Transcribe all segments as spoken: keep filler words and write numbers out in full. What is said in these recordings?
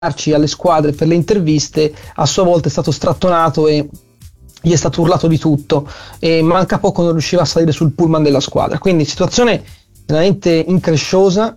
alle squadre per le interviste, a sua volta è stato strattonato e gli è stato urlato di tutto e manca poco non riusciva a salire sul pullman della squadra. Quindi situazione veramente incresciosa,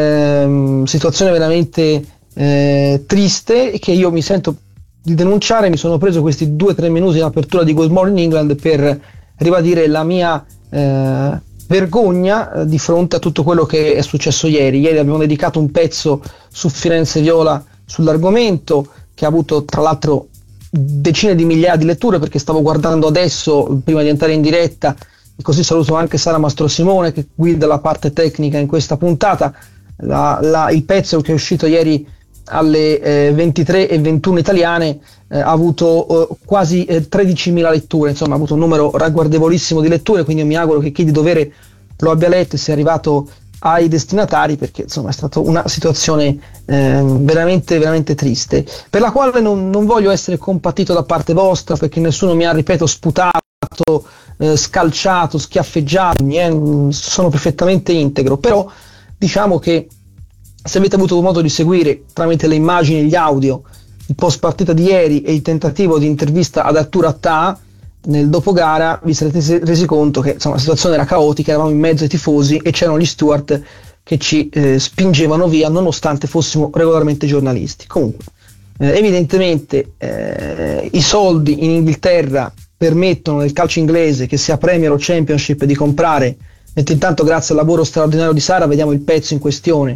ehm, situazione veramente eh, triste, che io mi sento di denunciare. Mi sono preso questi due o tre minuti in apertura di Good Morning England per ribadire la mia eh, vergogna eh, di fronte a tutto quello che è successo ieri. Ieri abbiamo dedicato un pezzo su Firenze Viola sull'argomento, che ha avuto tra l'altro decine di migliaia di letture, perché stavo guardando adesso prima di entrare in diretta, e così saluto anche Sara Mastrosimone che guida la parte tecnica in questa puntata. La, la, il pezzo che è uscito ieri alle eh, ventitré e ventuno italiane eh, ha avuto eh, quasi eh, tredicimila letture, insomma ha avuto un numero ragguardevolissimo di letture, quindi io mi auguro che chi di dovere lo abbia letto e sia arrivato ai destinatari, perché insomma è stata una situazione eh, veramente veramente triste, per la quale non, non voglio essere compatito da parte vostra, perché nessuno mi ha, ripeto, sputato, eh, scalciato, schiaffeggiato, eh, sono perfettamente integro. Però diciamo che se avete avuto modo di seguire tramite le immagini e gli audio il post partita di ieri e il tentativo di intervista ad Artur Attah nel dopogara, vi sarete resi conto che insomma la situazione era caotica, eravamo in mezzo ai tifosi e c'erano gli steward che ci eh, spingevano via nonostante fossimo regolarmente giornalisti. Comunque eh, evidentemente eh, i soldi in Inghilterra permettono nel calcio inglese, che sia Premier o Championship, di comprare, mentre intanto grazie al lavoro straordinario di Sara vediamo il pezzo in questione,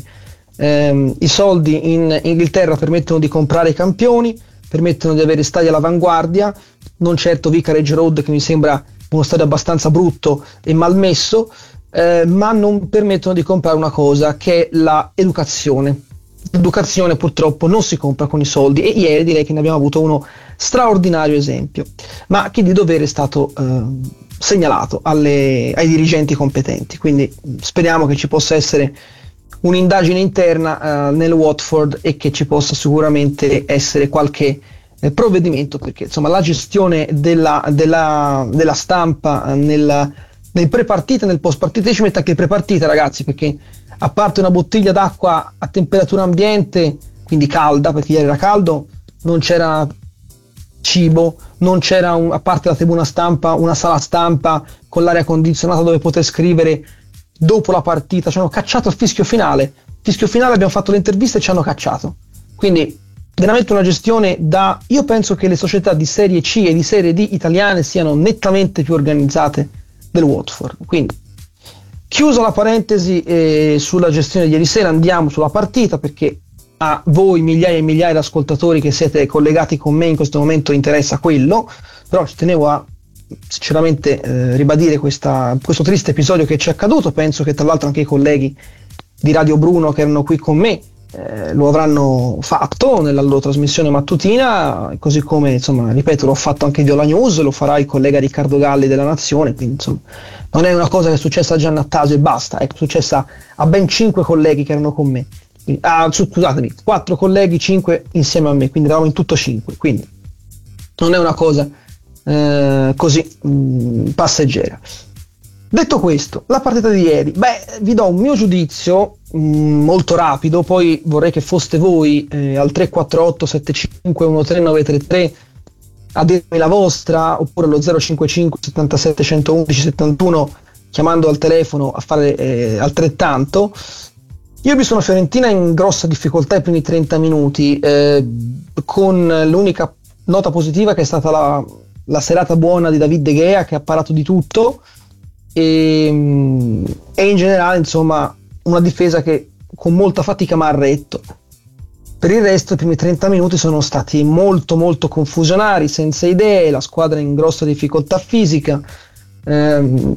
ehm, i soldi in Inghilterra permettono di comprare i campioni, permettono di avere stadi all'avanguardia, non certo Vicarage Road, che mi sembra uno stadio abbastanza brutto e malmesso, eh, ma non permettono di comprare una cosa, che è la educazione. L'educazione purtroppo non si compra con i soldi, e ieri direi che ne abbiamo avuto uno straordinario esempio, ma chi di dovere è stato eh, segnalato alle, ai dirigenti competenti, quindi speriamo che ci possa essere un'indagine interna uh, nel Watford e che ci possa sicuramente essere qualche eh, provvedimento, perché insomma la gestione della, della, della stampa nel, nel pre-partita e nel post-partita, ci mette anche pre-partita, ragazzi, perché a parte una bottiglia d'acqua a temperatura ambiente, quindi calda, perché ieri era caldo, non c'era cibo, non c'era un, a parte la tribuna stampa, una sala stampa con l'aria condizionata dove poter scrivere dopo la partita. Ci hanno cacciato al fischio finale fischio finale abbiamo fatto le interviste e ci hanno cacciato, quindi veramente una gestione da, io penso che le società di serie C e di serie D italiane siano nettamente più organizzate del Watford. Quindi chiusa la parentesi eh, sulla gestione di ieri sera, andiamo sulla partita, perché a voi migliaia e migliaia di ascoltatori che siete collegati con me in questo momento interessa quello, però ci tenevo a sinceramente eh, ribadire questa, questo triste episodio che ci è accaduto. Penso che tra l'altro anche i colleghi di Radio Bruno che erano qui con me eh, lo avranno fatto nella loro trasmissione mattutina, così come insomma ripeto l'ho fatto anche Viola News, lo farà il collega Riccardo Galli della Nazione, quindi insomma non è una cosa che è successa a Giannattasio e basta, è successa a ben cinque colleghi che erano con me, quindi, ah, scusatemi, quattro colleghi, cinque insieme a me, quindi eravamo in tutto cinque, quindi non è una cosa Eh, così mh, passeggera. Detto questo, la partita di ieri, beh, vi do un mio giudizio mh, molto rapido, poi vorrei che foste voi eh, al tre quattro otto sette cinque uno tre nove tre tre a dirmi la vostra, oppure allo zero cinque cinque settantasette centoudici settantuno chiamando al telefono a fare eh, altrettanto. Io ho visto una Fiorentina in grossa difficoltà i primi trenta minuti, eh, con l'unica nota positiva che è stata la la serata buona di David De Gea, che ha parato di tutto, e, e in generale insomma una difesa che con molta fatica ma ha retto. Per il resto i primi trenta minuti sono stati molto molto confusionari, senza idee, la squadra in grossa difficoltà fisica, ehm,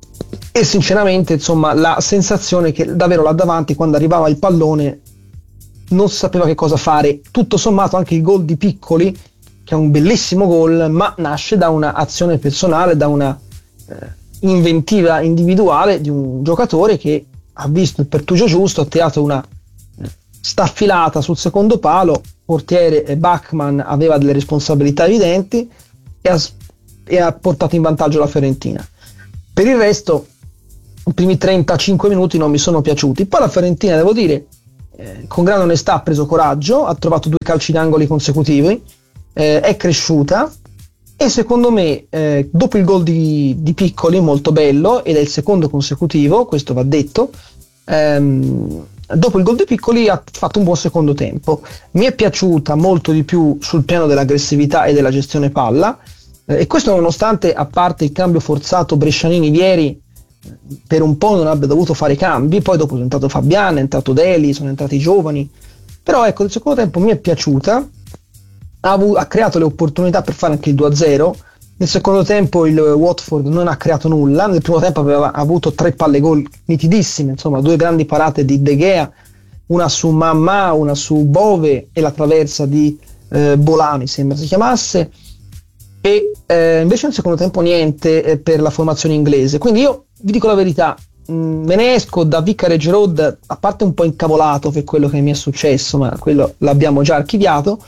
e sinceramente insomma la sensazione che davvero là davanti, quando arrivava il pallone, non si sapeva che cosa fare. Tutto sommato anche il gol di Piccoli, che è un bellissimo gol, ma nasce da un'azione personale, da una eh, inventiva individuale di un giocatore che ha visto il pertugio giusto, ha tirato una eh, staffilata sul secondo palo, portiere eh, Bachmann aveva delle responsabilità evidenti e ha, e ha portato in vantaggio la Fiorentina. Per il resto i primi trentacinque minuti non mi sono piaciuti. Poi la Fiorentina, devo dire, eh, con grande onestà ha preso coraggio, ha trovato due calci d'angoli consecutivi, eh, è cresciuta e secondo me eh, dopo il gol di, di Piccoli, molto bello, ed è il secondo consecutivo, questo va detto, ehm, dopo il gol di Piccoli ha fatto un buon secondo tempo. Mi è piaciuta molto di più sul piano dell'aggressività e della gestione palla, eh, e questo nonostante, a parte il cambio forzato Brescianini-Vieri, per un po' non abbia dovuto fare cambi, poi dopo è entrato Fabian, è entrato Deli, sono entrati i giovani, però ecco, il secondo tempo mi è piaciuta, ha, avu- ha creato le opportunità per fare anche il due a zero. Nel secondo tempo il Watford non ha creato nulla, nel primo tempo aveva avuto tre palle gol nitidissime, insomma due grandi parate di De Gea, una su Mamma, una su Bove e la traversa di eh, Bolà, mi sembra si chiamasse, e eh, invece nel secondo tempo niente eh, per la formazione inglese. Quindi io vi dico la verità, mh, me ne esco da Vicarage Road, a parte un po' incavolato per quello che mi è successo, ma quello l'abbiamo già archiviato,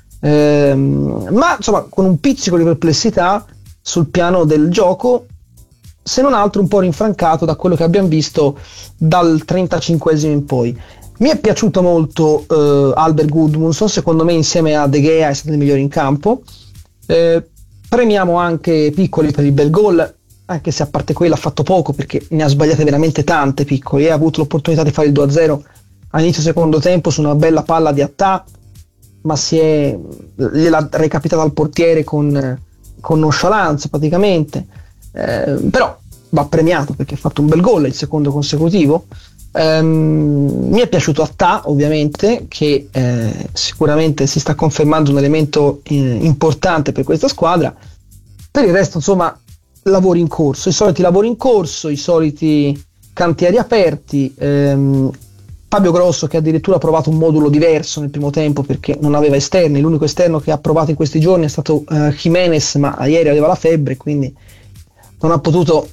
ehm, ma insomma con un pizzico di perplessità sul piano del gioco, se non altro un po' rinfrancato da quello che abbiamo visto dal trentacinquesimo in poi. Mi è piaciuto molto eh, Albert Gudmundsson, secondo me insieme a De Gea è stato il migliore in campo. Eh, premiamo anche Piccoli per il bel gol, anche se a parte quello ha fatto poco perché ne ha sbagliate veramente tante. Piccoli, e ha avuto l'opportunità di fare il due a zero all'inizio secondo tempo su una bella palla di Attà, ma si è gliela recapitata al portiere con, con nonchalance praticamente, eh, però va premiato perché ha fatto un bel gol, il secondo consecutivo. Um, mi è piaciuto Attà, ovviamente, che eh, sicuramente si sta confermando un elemento eh, importante per questa squadra. Per il resto, insomma, lavori in corso, i soliti lavori in corso, i soliti cantieri aperti. ehm, Fabio Grosso che addirittura ha provato un modulo diverso nel primo tempo perché non aveva esterni, l'unico esterno che ha provato in questi giorni è stato uh, Jimenez, ma ieri aveva la febbre, quindi non ha potuto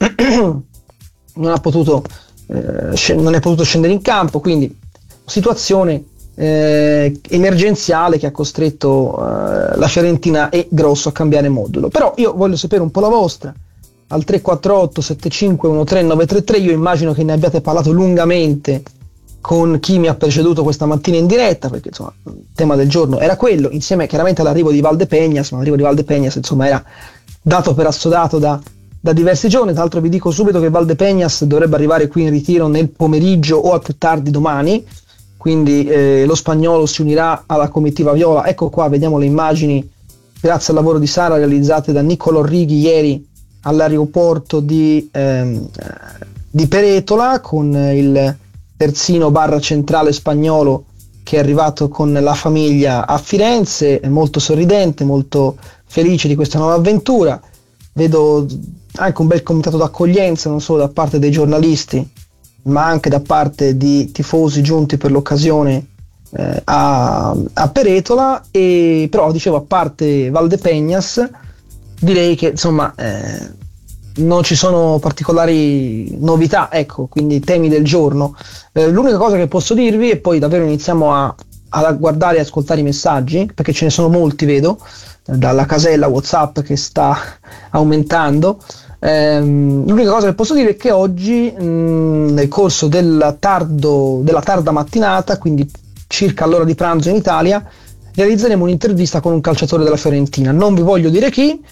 non ha potuto eh, sc- non è potuto scendere in campo, quindi situazione eh, emergenziale che ha costretto eh, la Fiorentina e Grosso a cambiare modulo. Però io voglio sapere un po' la vostra al tre quattro otto sette cinque uno tre nove tre tre. Io immagino che ne abbiate parlato lungamente con chi mi ha preceduto questa mattina in diretta, perché insomma il tema del giorno era quello, insieme chiaramente all'arrivo di Valdepeñas, ma l'arrivo di Valdepeñas insomma era dato per assodato da, da diversi giorni. Tra l'altro vi dico subito che Valdepeñas dovrebbe arrivare qui in ritiro nel pomeriggio o al più tardi domani, quindi eh, lo spagnolo si unirà alla comitiva viola. Ecco qua, vediamo le immagini grazie al lavoro di Sara realizzate da Niccolò Righi ieri all'aeroporto di, ehm, di Peretola, con il terzino barra centrale spagnolo che è arrivato con la famiglia a Firenze, è molto sorridente, molto felice di questa nuova avventura. Vedo anche un bel comitato d'accoglienza, non solo da parte dei giornalisti ma anche da parte di tifosi giunti per l'occasione eh, a, a Peretola. E però dicevo, a parte Valdepeñas, direi che insomma eh, non ci sono particolari novità, ecco, quindi temi del giorno. Eh, l'unica cosa che posso dirvi, e poi davvero iniziamo a, a guardare e ascoltare i messaggi, perché ce ne sono molti, vedo, dalla casella WhatsApp che sta aumentando. Ehm, l'unica cosa che posso dire è che oggi, mh, nel corso del tardo, della tarda mattinata, quindi circa all'ora di pranzo in Italia, realizzeremo un'intervista con un calciatore della Fiorentina. Non vi voglio dire chi,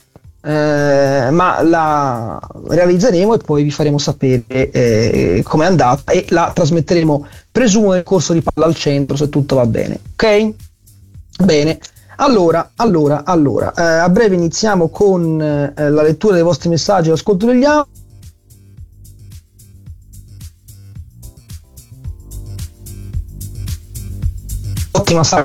Eh, ma la realizzeremo e poi vi faremo sapere eh, com'è andata e la trasmetteremo, presumo, nel corso di Palla al Centro, se tutto va bene. Ok? Bene, allora, allora, allora eh, a breve iniziamo con eh, la lettura dei vostri messaggi e l'ascolto degli audio. Ottima Sara.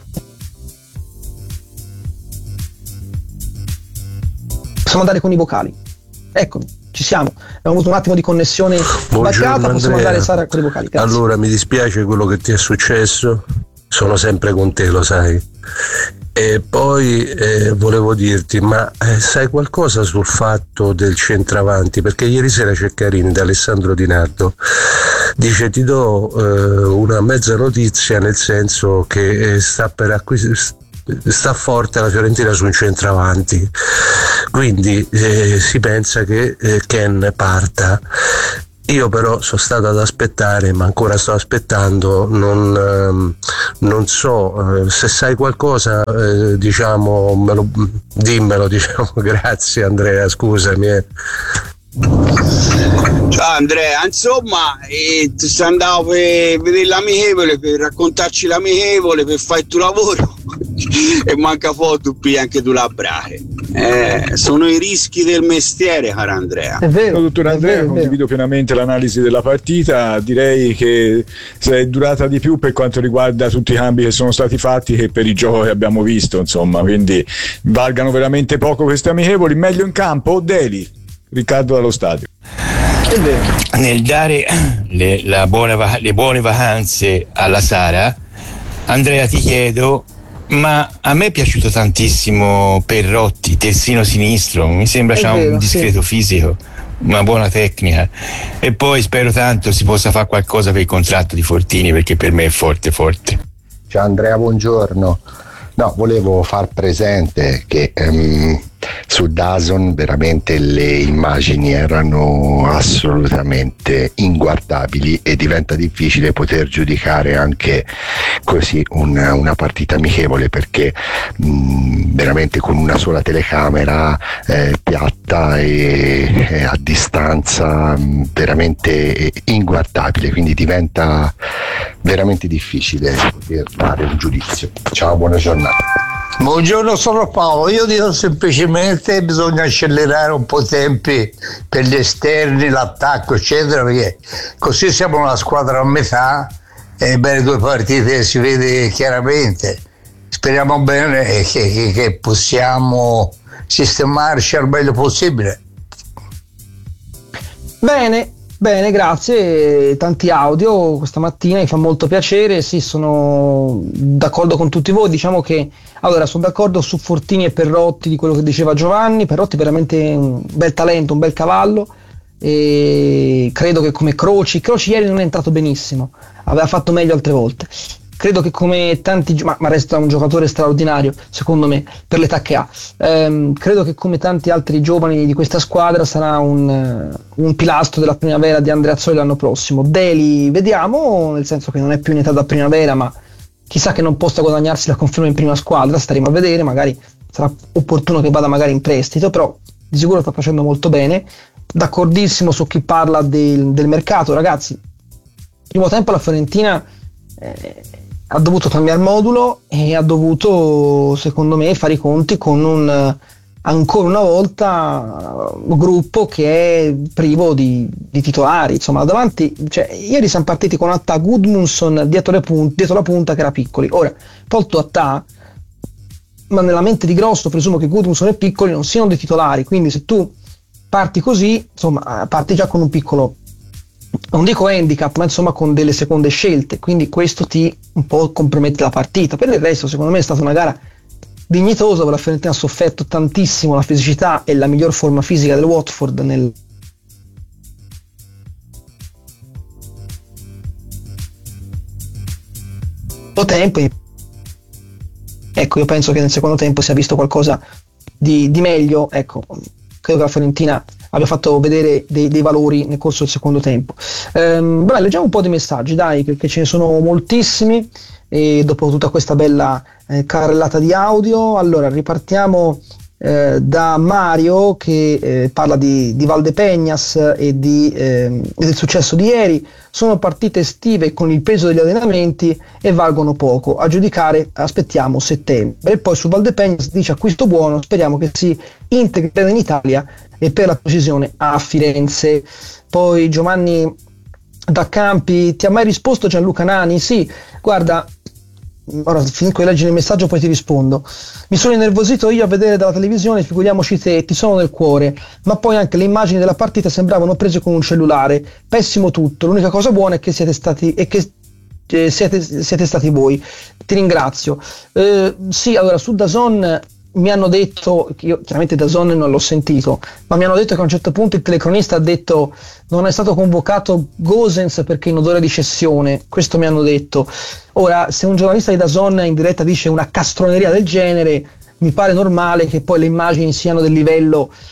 Possiamo andare con i vocali. Eccomi, ci siamo. Abbiamo avuto un attimo di connessione baccata, possiamo andare, Sara, con i vocali. Grazie. Allora, mi dispiace quello che ti è successo, sono sempre con te, lo sai. E poi eh, volevo dirti, ma eh, sai qualcosa sul fatto del centravanti? Perché ieri sera Ceccarini da Alessandro Di Nardo dice: ti do eh, una mezza notizia, nel senso che eh, sta per acquisire, sta forte la Fiorentina su un centravanti, quindi eh, si pensa che eh, Ken parta. Io però sono stato ad aspettare, ma ancora sto aspettando, non, ehm, non so, eh, se sai qualcosa, eh, diciamo, me lo, dimmelo, diciamo. Grazie Andrea, scusami. Eh. Ciao Andrea, insomma, eh, ti andavo per vedere l'amichevole, per raccontarci l'amichevole, per fare il tuo lavoro e manca foto qui anche tu la brache. Eh, sono i rischi del mestiere, caro Andrea. È vero, no, dottor Andrea, vero, condivido pienamente l'analisi della partita. Direi che è durata di più per quanto riguarda tutti i cambi che sono stati fatti che per il gioco che abbiamo visto, insomma, quindi valgano veramente poco queste amichevoli. Meglio in campo o Deli? Riccardo dallo stadio. È vero. Nel dare le, la buona, le buone vacanze alla Sara, Andrea, ti chiedo, ma a me è piaciuto tantissimo Perrotti, terzino sinistro, mi sembra c'ha un discreto sì. fisico, una buona tecnica, e poi spero tanto si possa fare qualcosa per il contratto di Fortini, perché per me è forte forte. Ciao Andrea, buongiorno. No, volevo far presente che ehm, su DAZN veramente le immagini erano assolutamente inguardabili e diventa difficile poter giudicare anche così una, una partita amichevole, perché mh, veramente con una sola telecamera eh, piatta e, e a distanza mh, veramente inguardabile, quindi diventa veramente difficile poter dare un giudizio. Ciao, buona giornata. Buongiorno, sono Paolo. Io dico semplicemente bisogna accelerare un po' i tempi per gli esterni, l'attacco eccetera, perché così siamo una squadra a metà e bene, due partite si vede chiaramente. Speriamo bene che, che, che possiamo sistemarci al meglio possibile. Bene, bene, grazie, tanti audio questa mattina, mi fa molto piacere. Sì, sono d'accordo con tutti voi. Diciamo che allora sono d'accordo su Fortini e Perrotti, di quello che diceva Giovanni. Perrotti veramente un bel talento, un bel cavallo, e credo che come Croci Croci ieri non è entrato benissimo, aveva fatto meglio altre volte. Credo che come tanti, ma, ma resta un giocatore straordinario secondo me per l'età che ha. Ehm, credo che come tanti altri giovani di questa squadra sarà un, un pilastro della primavera di Andreazzoli l'anno prossimo. Deli vediamo, nel senso che non è più in età da primavera, ma chissà che non possa guadagnarsi la conferma in prima squadra, staremo a vedere, magari sarà opportuno che vada magari in prestito, però di sicuro sta facendo molto bene. D'accordissimo su chi parla del, del mercato, ragazzi. Primo tempo la Fiorentina eh, ha dovuto cambiare modulo e ha dovuto, secondo me, fare i conti con un ancora una volta un gruppo che è privo di, di titolari. Insomma, davanti, cioè, ieri siamo partiti con Attà, Gudmundsson dietro, le punt- dietro la punta che era Piccoli. Ora, tolto Attà, ma nella mente di Grosso presumo che Gudmundsson e Piccoli non siano dei titolari, quindi se tu parti così, insomma, parti già con un piccolo, non dico handicap, ma insomma con delle seconde scelte, quindi questo ti un po' compromette la partita. Per il resto secondo me è stata una gara dignitosa, dove la Fiorentina ha sofferto tantissimo la fisicità e la miglior forma fisica del Watford nel tempo. Ecco, io penso che nel secondo tempo si è visto qualcosa di, di meglio. Ecco, credo che la Fiorentina abbia fatto vedere dei, dei valori nel corso del secondo tempo. Ehm, beh, leggiamo un po' di messaggi, dai, perché ce ne sono moltissimi, e dopo tutta questa bella eh, carrellata di audio. Allora ripartiamo eh, da Mario, che eh, parla di, di Valdepeñas e, di, eh, e del successo di ieri. Sono partite estive con il peso degli allenamenti e valgono poco, a giudicare aspettiamo settembre. E poi su Valdepeñas dice: acquisto buono, speriamo che si integri bene in Italia e per la precisione a Firenze. Poi Giovanni da Campi: ti ha mai risposto Gianluca Nani? Sì, guarda, ora finisco di leggere il messaggio poi ti rispondo. Mi sono innervosito io a vedere dalla televisione, figuriamoci te, ti sono nel cuore, ma poi anche le immagini della partita sembravano prese con un cellulare, pessimo tutto. L'unica cosa buona è che siete stati e che eh, siete, siete stati voi, ti ringrazio. Eh, sì, allora su DAZN mi hanno detto, io chiaramente DAZN non l'ho sentito, ma mi hanno detto che a un certo punto il telecronista ha detto non è stato convocato Gosens perché in odore di cessione. Questo mi hanno detto. Ora, se un giornalista di DAZN in diretta dice una castroneria del genere, mi pare normale che poi le immagini siano del livello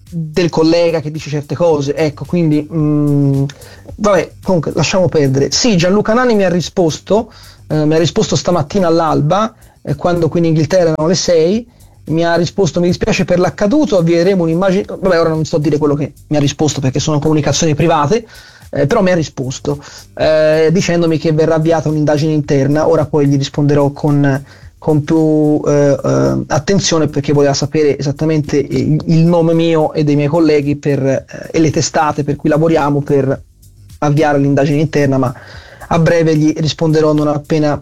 del collega che dice certe cose, ecco, quindi mh, vabbè, comunque lasciamo perdere. Sì, Gianluca Nani mi ha risposto, eh, mi ha risposto stamattina all'alba, eh, quando qui in Inghilterra erano le sei, mi ha risposto: mi dispiace per l'accaduto, avvieremo un'immagine, vabbè, ora non sto a dire quello che mi ha risposto perché sono comunicazioni private, eh, però mi ha risposto eh, dicendomi che verrà avviata un'indagine interna. Ora poi gli risponderò con con più eh, eh, attenzione, perché voleva sapere esattamente il, il nome mio e dei miei colleghi per, eh, e le testate per cui lavoriamo per avviare l'indagine interna, ma a breve gli risponderò non appena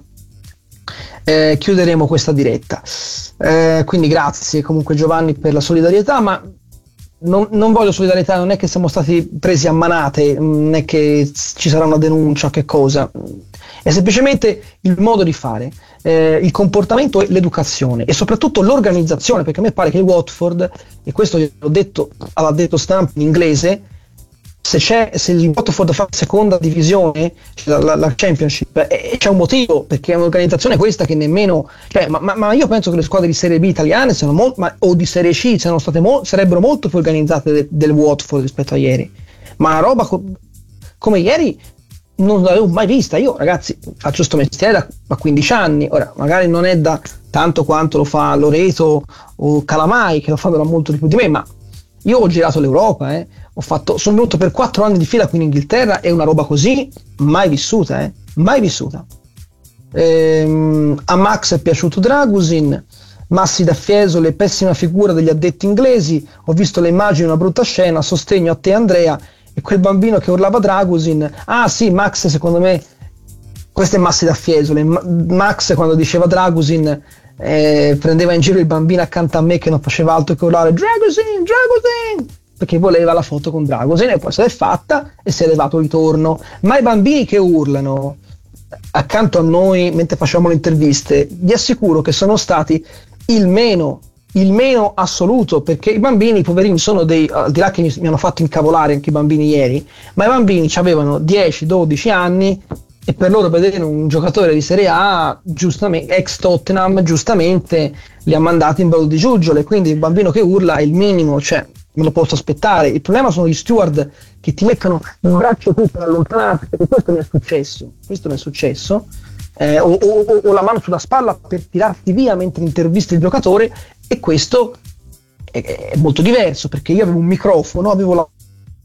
eh, chiuderemo questa diretta. Eh, quindi grazie comunque Giovanni per la solidarietà, ma non, non voglio solidarietà, non è che siamo stati presi a manate, non è che ci sarà una denuncia, che cosa, è semplicemente il modo di fare, eh, il comportamento e l'educazione, e soprattutto l'organizzazione, perché a me pare che il Watford, e questo l'ho detto all'addetto stampa in inglese, se c'è se il Watford fa seconda divisione, la, la, la Championship, e c'è un motivo, perché è un'organizzazione questa che nemmeno, cioè, ma, ma, ma io penso che le squadre di Serie B italiane siano molto, ma, o di Serie C siano state mo, sarebbero molto più organizzate de, del Watford rispetto a ieri, ma una roba co- come ieri non l'avevo mai vista. Io, ragazzi, faccio sto mestiere da, da quindici anni, ora magari non è da tanto quanto lo fa Loreto o Calamai, che lo fanno da molto di più di me, ma io ho girato l'Europa, eh. ho fatto, sono venuto per quattro anni di fila qui in Inghilterra, e una roba così mai vissuta, eh. mai vissuta. Ehm, a Max è piaciuto Dragusin, Massi da Fiesole, pessima figura degli addetti inglesi, ho visto le immagini, una brutta scena, sostegno a te Andrea, e quel bambino che urlava Dragusin, ah sì, Max, secondo me, questo è Massi da Fiesole, Max quando diceva Dragusin eh, prendeva in giro il bambino accanto a me che non faceva altro che urlare Dragusin, Dragusin, perché voleva la foto con Dragusin, e poi se l'è fatta e si è levato il ritorno. Ma i bambini che urlano accanto a noi mentre facciamo le interviste, vi assicuro che sono stati il meno il meno assoluto, perché i bambini, i poverini, sono dei, al di là che mi, mi hanno fatto incavolare anche i bambini ieri, ma i bambini avevano dieci dodici anni, e per loro vedere un giocatore di Serie A, giustamente ex Tottenham, giustamente li ha mandati in ballo di giuggiole, quindi il bambino che urla è il minimo, cioè me lo posso aspettare. Il problema sono gli steward che ti mettono un braccio qui per allontanarti, perché questo mi è successo questo mi è successo eh, o, o, o la mano sulla spalla per tirarti via mentre intervisti il giocatore, e questo è, è molto diverso, perché io avevo un microfono, avevo la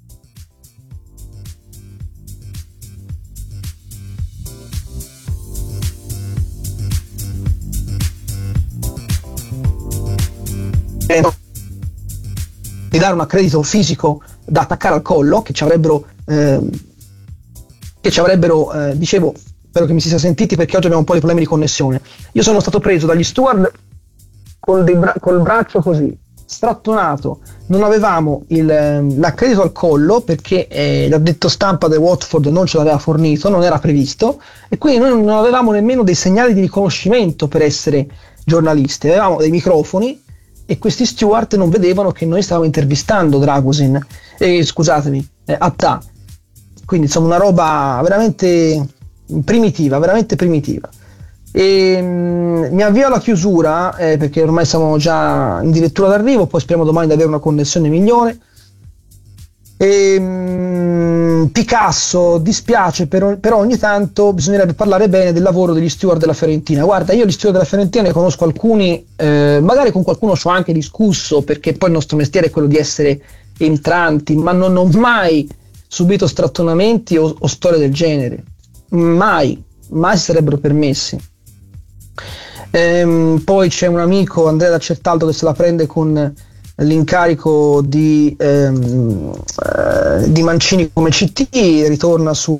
di dare un accredito fisico da attaccare al collo, che ci avrebbero eh, che ci avrebbero eh, dicevo, spero che mi si sia sentiti, perché oggi abbiamo un po' di problemi di connessione. Io sono stato preso dagli steward col, bra- col braccio così strattonato, non avevamo il, l'accredito al collo, perché eh, l'addetto stampa del Watford non ce l'aveva fornito, non era previsto, e quindi noi non avevamo nemmeno dei segnali di riconoscimento per essere giornalisti. Avevamo dei microfoni, e questi steward non vedevano che noi stavamo intervistando Dragusin, eh, scusatemi, eh, Atta. Quindi insomma una roba veramente primitiva, veramente primitiva. E, mh, mi avvio alla chiusura, eh, perché ormai siamo già in dirittura d'arrivo, poi speriamo domani di avere una connessione migliore. E, mh, Picasso, dispiace, però, però ogni tanto bisognerebbe parlare bene del lavoro degli steward della Fiorentina. Guarda, io gli steward della Fiorentina ne conosco alcuni, eh, magari con qualcuno ci ho anche discusso, perché poi il nostro mestiere è quello di essere entranti, ma non ho mai subito strattonamenti o, o storie del genere, mai, mai si sarebbero permessi. Ehm, poi c'è un amico, Andrea da Certaldo, che se la prende con l'incarico di, ehm, eh, di Mancini come C T, ritorna sul,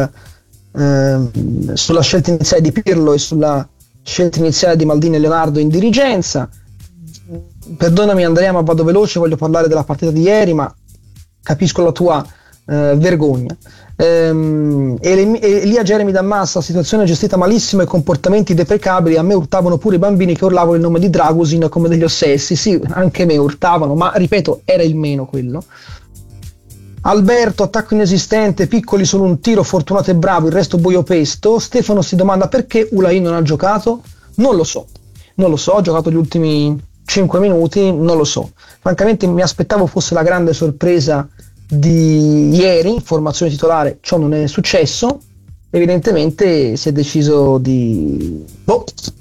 ehm, sulla scelta iniziale di Pirlo e sulla scelta iniziale di Maldini e Leonardo in dirigenza. Perdonami Andrea, ma vado veloce, voglio parlare della partita di ieri, ma capisco la tua eh, vergogna. Ehm, Elia Jeremy da Massa, situazione gestita malissimo e comportamenti deprecabili. A me urtavano pure i bambini che urlavano il nome di Dragusin come degli ossessi. Sì, anche me urtavano, ma ripeto, era il meno quello. Alberto, attacco inesistente, piccoli solo un tiro, Fortunato e bravo, il resto buio pesto. Stefano si domanda perché Ulain non ha giocato. Non lo so, non lo so, ho giocato gli ultimi cinque minuti, non lo so. Francamente mi aspettavo fosse la grande sorpresa di ieri, formazione titolare, ciò non è successo. Evidentemente si è deciso di boh,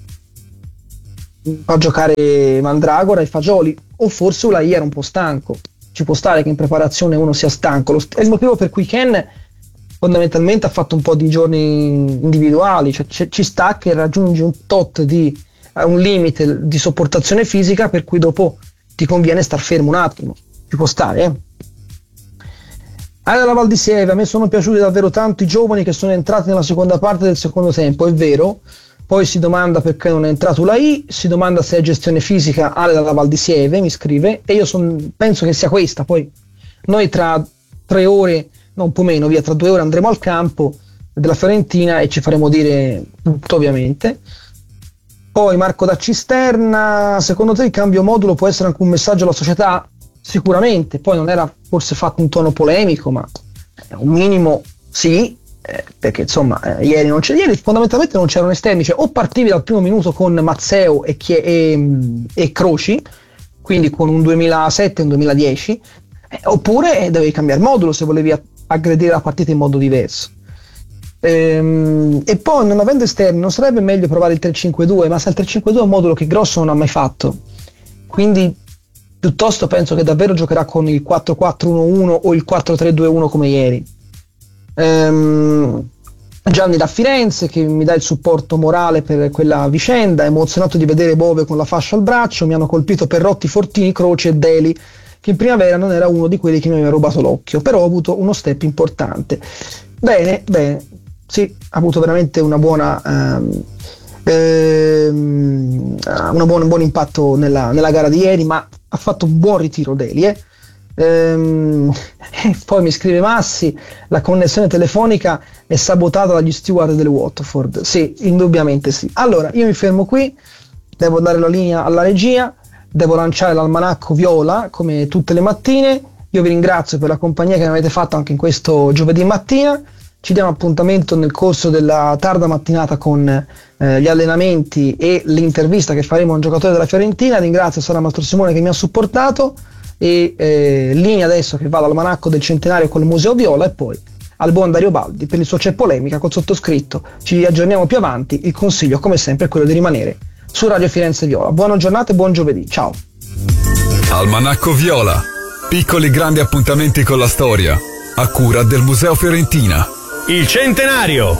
far giocare Mandragora e Fagioli, o forse Ulai era un po' stanco. Ci può stare che in preparazione uno sia stanco, lo st- è il motivo per cui Ken fondamentalmente ha fatto un po' di giorni individuali, cioè c- ci sta che raggiungi un tot di un limite di sopportazione fisica per cui dopo ti conviene star fermo un attimo, ci può stare, eh? Alla Val di Sieve, a me sono piaciuti davvero tanto i giovani che sono entrati nella seconda parte del secondo tempo, è vero. Poi si domanda perché non è entrato Ulai, si domanda se è gestione fisica Ale dalla Val di Sieve, mi scrive, e io son, penso che sia questa. Poi noi tra tre ore, no, un po' meno, via, tra due ore andremo al campo della Fiorentina e ci faremo dire tutto, ovviamente. Poi Marco da Cisterna, secondo te il cambio modulo può essere anche un messaggio alla società? Sicuramente, poi non era forse fatto in tono polemico, ma un minimo sì, eh, perché insomma eh, ieri non c'è, ieri fondamentalmente non c'erano esterni, cioè o partivi dal primo minuto con Mazzeo e, Chie- e, e Croci, quindi con un duemilasette e un duemiladieci, eh, oppure dovevi cambiare modulo se volevi aggredire la partita in modo diverso. Ehm, e poi non avendo esterni non sarebbe meglio provare il tre cinque due, ma se il tre cinque due è un modulo che Grosso non ha mai fatto, quindi piuttosto penso che davvero giocherà con il quattro quattro uno uno o il quattro tre due uno come ieri. Ehm, Gianni da Firenze che mi dà il supporto morale per quella vicenda, emozionato di vedere Bove con la fascia al braccio, mi hanno colpito Perrotti, Fortini, Croce e Deli, che in primavera non era uno di quelli che mi aveva rubato l'occhio, però ha avuto uno step importante. Bene, bene, sì, ha avuto veramente una buona... Um, ehm, una buona, un buon impatto nella, nella gara di ieri, ma ha fatto un buon ritiro Deli, eh? Ehm, poi mi scrive Massi, la connessione telefonica è sabotata dagli steward del Watford. Sì, indubbiamente sì. Allora io mi fermo qui, devo dare la linea alla regia, devo lanciare l'almanacco viola come tutte le mattine. Io vi ringrazio per la compagnia che mi avete fatto anche in questo giovedì mattina. Ci diamo appuntamento nel corso della tarda mattinata con eh, gli allenamenti e l'intervista che faremo a un giocatore della Fiorentina. Ringrazio Sara Mastro Simone che mi ha supportato e eh, linea adesso che va all'almanacco del centenario con il Museo Viola e poi al buon Dario Baldi per il suo C'è Polemica col sottoscritto. Ci aggiorniamo più avanti, il consiglio come sempre è quello di rimanere su Radio Firenze Viola. Buona giornata e buon giovedì, ciao. Almanacco Viola, piccoli grandi appuntamenti con la storia, a cura del Museo Fiorentina. Il centenario.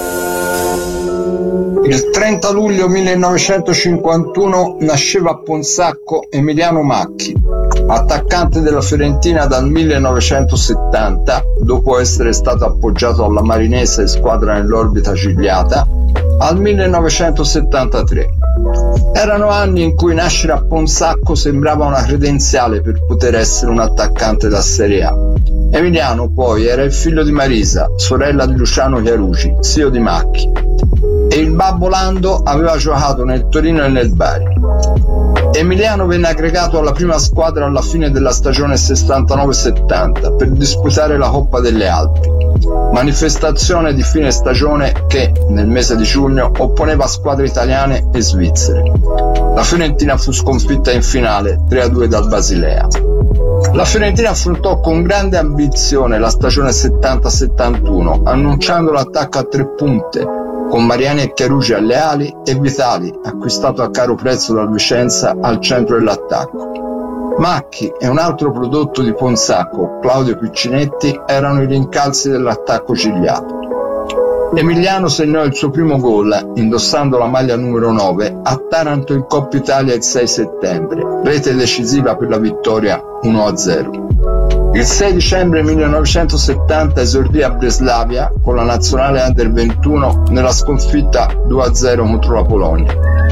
Il trenta luglio millenovecentocinquantuno nasceva a Ponsacco Emiliano Macchi, attaccante della Fiorentina dal millenovecentosettanta, dopo essere stato appoggiato alla Marinese, squadra nell'orbita gigliata, al millenovecentosettantatré. Erano anni in cui nascere a Ponsacco sembrava una credenziale per poter essere un attaccante da Serie A. Emiliano poi era il figlio di Marisa, sorella di Luciano Chiarucci, zio di Macchi, e il babbo Lando aveva giocato nel Torino e nel Bari. Emiliano venne aggregato alla prima squadra alla fine della stagione sessantanove settanta per disputare la Coppa delle Alpi, manifestazione di fine stagione che nel mese di giugno opponeva squadre italiane e svizzere. La Fiorentina fu sconfitta in finale tre a due dal Basilea. La Fiorentina affrontò con grande ambizione la stagione settanta settantuno, annunciando l'attacco a tre punte con Mariani e Chiarucci alle ali e Vitali, acquistato a caro prezzo dal Vicenza, al centro dell'attacco. Macchi e un altro prodotto di Ponsacco, Claudio Piccinetti, erano i rincalzi dell'attacco gigliato. Emiliano segnò il suo primo gol, indossando la maglia numero nove, a Taranto in Coppa Italia il sei settembre, rete decisiva per la vittoria uno a zero. Il sei dicembre millenovecentosettanta esordì a Breslavia con la nazionale Under ventuno nella sconfitta due a zero contro la Polonia.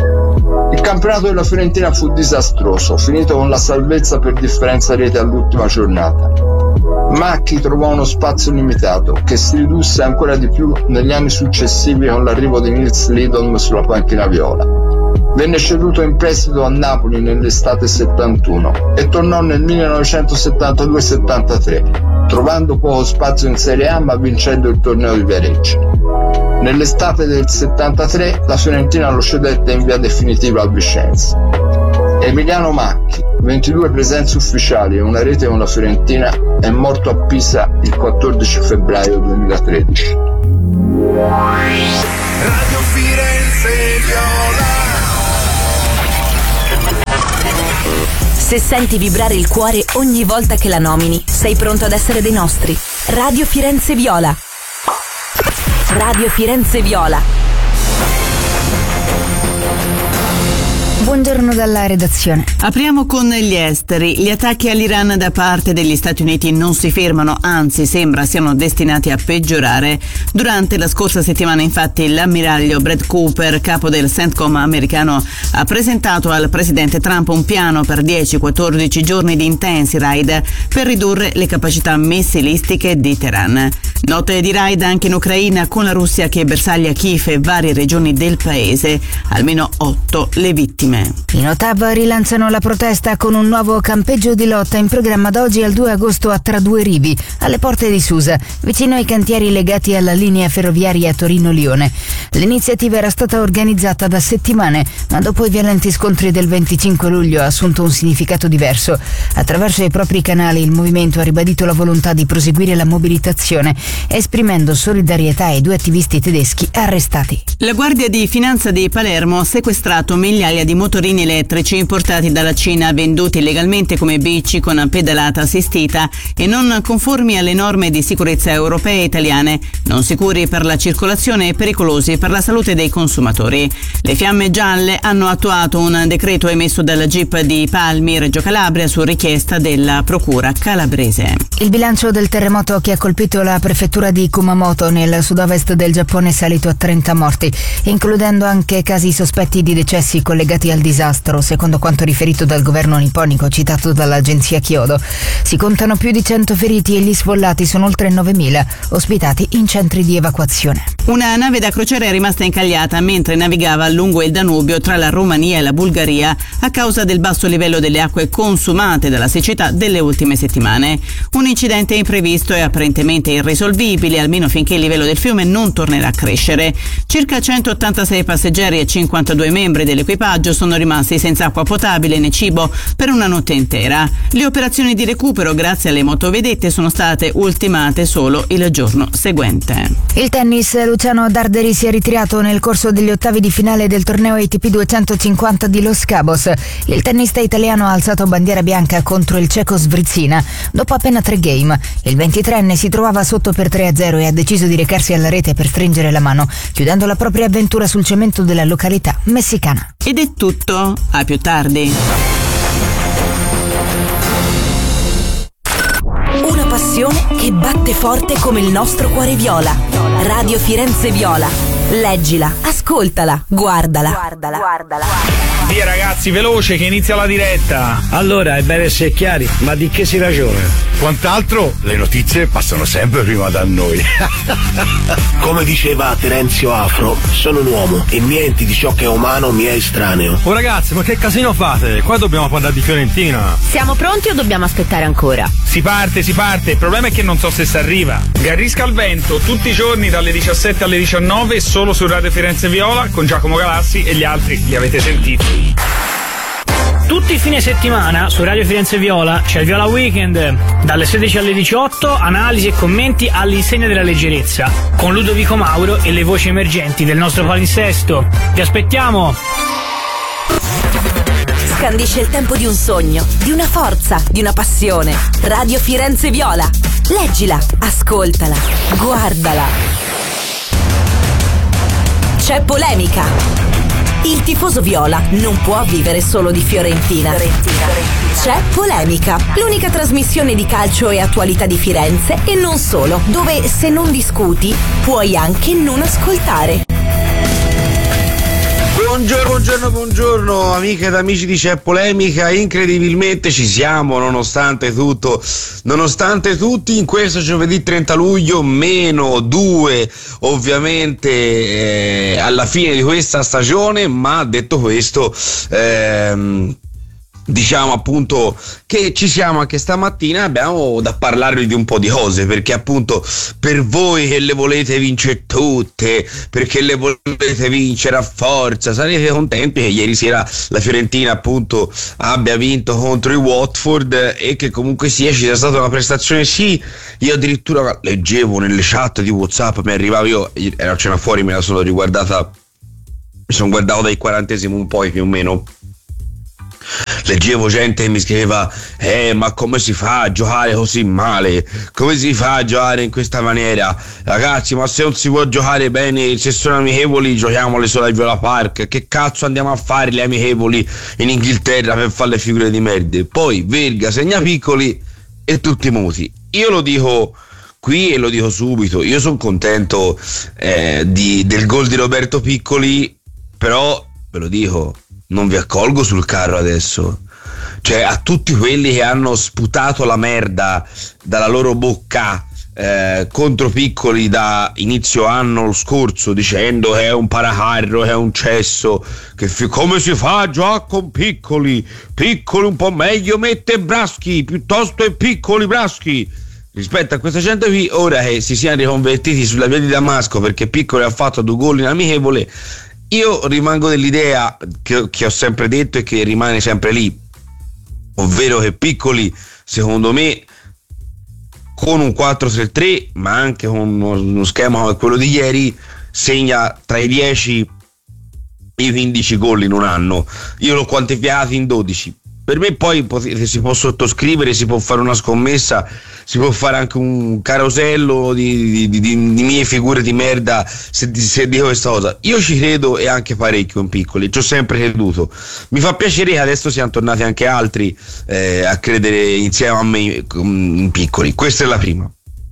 Il campionato della Fiorentina fu disastroso, finito con la salvezza per differenza rete all'ultima giornata. Macchi trovò uno spazio limitato, che si ridusse ancora di più negli anni successivi con l'arrivo di Nils Lidholm sulla panchina viola. Venne ceduto in prestito a Napoli nell'estate settantuno e tornò nel millenovecentosettantadue settantatré, trovando poco spazio in Serie A ma vincendo il torneo di Viareggio. Nell'estate del settantatré la Fiorentina lo cedette in via definitiva al Vicenza. Emiliano Macchi, ventidue presenze ufficiali e una rete con la Fiorentina, è morto a Pisa il quattordici febbraio duemilatredici. Radio Firenze Viola. Se senti vibrare il cuore ogni volta che la nomini, sei pronto ad essere dei nostri. Radio Firenze Viola. Radio Firenze Viola. Buongiorno dalla redazione. Apriamo con gli esteri. Gli attacchi all'Iran da parte degli Stati Uniti non si fermano, anzi sembra siano destinati a peggiorare. Durante la scorsa settimana, infatti, l'ammiraglio Brad Cooper, capo del CENTCOM americano, ha presentato al presidente Trump un piano per dieci quattordici giorni di intensi raid per ridurre le capacità missilistiche di Teheran. Note di raid anche in Ucraina, con la Russia che bersaglia Kiev e varie regioni del paese. Almeno otto le vittime. I Notav rilanciano la protesta con un nuovo campeggio di lotta in programma da oggi al due agosto a Tra Due Rivi, alle porte di Susa, vicino ai cantieri legati alla linea ferroviaria Torino-Lione. L'iniziativa era stata organizzata da settimane, ma dopo i violenti scontri del venticinque luglio ha assunto un significato diverso. Attraverso i propri canali il movimento ha ribadito la volontà di proseguire la mobilitazione, esprimendo solidarietà ai due attivisti tedeschi arrestati. La Guardia di Finanza di Palermo ha sequestrato migliaia di motorini elettrici importati dalla Cina, venduti illegalmente come bici con pedalata assistita e non conformi alle norme di sicurezza europee e italiane, non sicuri per la circolazione e pericolosi per la salute dei consumatori. Le Fiamme Gialle hanno attuato un decreto emesso dalla G I P di Palmi, Reggio Calabria, su richiesta della Procura calabrese. Il bilancio del terremoto che ha colpito la prefettura di Kumamoto nel sud-ovest del Giappone è salito a trenta morti, includendo anche casi sospetti di decessi collegati al disastro, secondo quanto riferito dal governo nipponico citato dall'agenzia Kyodo. Si contano più di cento feriti e gli sfollati sono oltre novemila, ospitati in centri di evacuazione. Una nave da crociera è rimasta incagliata mentre navigava lungo il Danubio tra la Romania e la Bulgaria a causa del basso livello delle acque consumate dalla siccità delle ultime settimane. Un incidente imprevisto e apparentemente irrisolvibile, almeno finché il livello del fiume non tornerà a crescere. Circa centottantasei passeggeri e cinquantadue membri dell'equipaggio sono rimasti senza acqua potabile né cibo per una notte intera. Le operazioni di recupero grazie alle motovedette sono state ultimate solo il giorno seguente. Il tennis, Luciano Darderi si è ritirato nel corso degli ottavi di finale del torneo A T P duecentocinquanta di Los Cabos. Il tennista italiano ha alzato bandiera bianca contro il ceco Svrizzina dopo appena tre game. Il ventitreenne si trovava sotto per tre a zero e ha deciso di recarsi alla rete per stringere la mano, chiudendo la propria avventura sul cemento della località messicana. Ed è tutto, a più tardi. Una passione che batte forte come il nostro cuore viola. Radio Firenze Viola. Leggila, ascoltala, guardala. Guardala, guardala. Via ragazzi, veloce che inizia la diretta. Allora, è bene essere chiari, ma di che si ragiona? Quant'altro, le notizie passano sempre prima da noi. Come diceva Terenzio Afro, sono un uomo e niente di ciò che è umano mi è estraneo. Oh ragazzi, ma che casino fate? Qua dobbiamo parlare di Fiorentina. Siamo pronti o dobbiamo aspettare ancora? Si parte, si parte, il problema è che non so se si arriva. Garrisca al vento, tutti i giorni dalle diciassette alle diciannove, solo su Radio Firenze Viola, con Giacomo Galassi e gli altri li avete sentiti. Tutti i fine settimana su Radio Firenze Viola c'è il Viola Weekend, dalle sedici alle diciotto, analisi e commenti all'insegna della leggerezza, con Ludovico Mauro e le voci emergenti del nostro palinsesto. Vi aspettiamo! Scandisce il tempo di un sogno, di una forza, di una passione. Radio Firenze Viola. Leggila, ascoltala, guardala. C'è polemica. Il tifoso viola non può vivere solo di Fiorentina. C'è polemica, l'unica trasmissione di calcio e attualità di Firenze e non solo, dove se non discuti puoi anche non ascoltare. Buongiorno, buongiorno, buongiorno amiche ed amici di C'è Polemica, incredibilmente ci siamo nonostante tutto, nonostante tutti in questo giovedì trenta luglio, meno due ovviamente eh, alla fine di questa stagione, ma detto questo ehm, diciamo appunto che ci siamo anche stamattina, abbiamo da parlarvi di un po' di cose, perché appunto per voi che le volete vincere tutte, perché le volete vincere a forza, sarete contenti che ieri sera la Fiorentina appunto abbia vinto contro i Watford e che comunque sia ci sia stata una prestazione. Sì, io addirittura leggevo nelle chat di WhatsApp, mi arrivava, io ero a cena fuori, me la sono riguardata, mi sono guardato dai quarantesimo un po' più o meno, leggevo gente che mi scriveva eh ma come si fa a giocare così male, come si fa a giocare in questa maniera, ragazzi, ma se non si può giocare bene, se sono amichevoli giochiamole solo al Viola Park, che cazzo andiamo a fare le amichevoli in Inghilterra per fare le figure di merda? Poi Verga segna Piccoli e tutti muti. Io lo dico qui e lo dico subito, io sono contento eh, di, del gol di Roberto Piccoli, però ve lo dico, non vi accolgo sul carro adesso. Cioè, a tutti quelli che hanno sputato la merda dalla loro bocca eh, contro Piccoli da inizio anno scorso, dicendo che è un paracarro, che è un cesso, che fi- come si fa a giocare con Piccoli, Piccoli un po' meglio mette Braschi piuttosto che Piccoli Braschi, rispetto a questa gente qui, ora che si siano riconvertiti sulla via di Damasco perché Piccoli ha fatto due gol in amichevole, io rimango dell'idea che, che ho sempre detto e che rimane sempre lì, ovvero che Piccoli, secondo me, con un quattro tre tre, ma anche con uno, uno schema come quello di ieri, segna tra i dieci e i quindici gol in un anno. Io l'ho quantificato in dodici. Per me poi si può sottoscrivere, si può fare una scommessa, si può fare anche un carosello di, di, di, di mie figure di merda se, se dico questa cosa. Io ci credo e anche parecchio in Piccoli, ci ho sempre creduto. Mi fa piacere che adesso siano tornati anche altri eh, a credere insieme a me in Piccoli. Questa è la prima.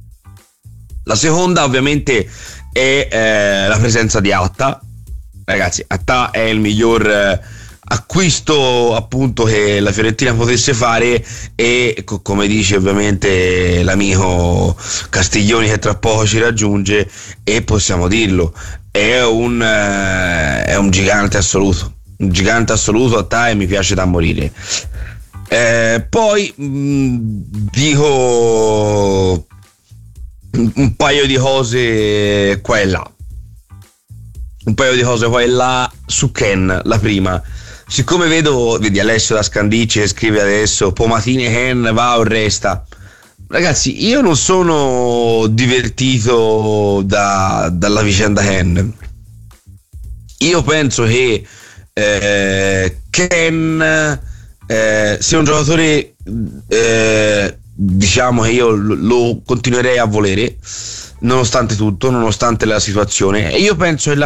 La seconda ovviamente è eh, la presenza di Atta. Ragazzi, Atta è il miglior... Eh, acquisto appunto che la Fiorentina potesse fare e co- come dice ovviamente l'amico Castiglioni che tra poco ci raggiunge, e possiamo dirlo, è un eh, è un gigante assoluto, un gigante assoluto a te, e mi piace da morire. Eh, poi mh, dico un, un paio di cose qua e là un paio di cose qua e là su Ken. La prima, siccome vedo, vedi Alessio da Scandicci che scrive adesso Pomatine Ken va o resta, ragazzi, io non sono divertito da, dalla vicenda Ken. Io penso che eh, Ken eh, sia un giocatore eh, diciamo che io lo, lo continuerei a volere nonostante tutto, nonostante la situazione. E io penso che la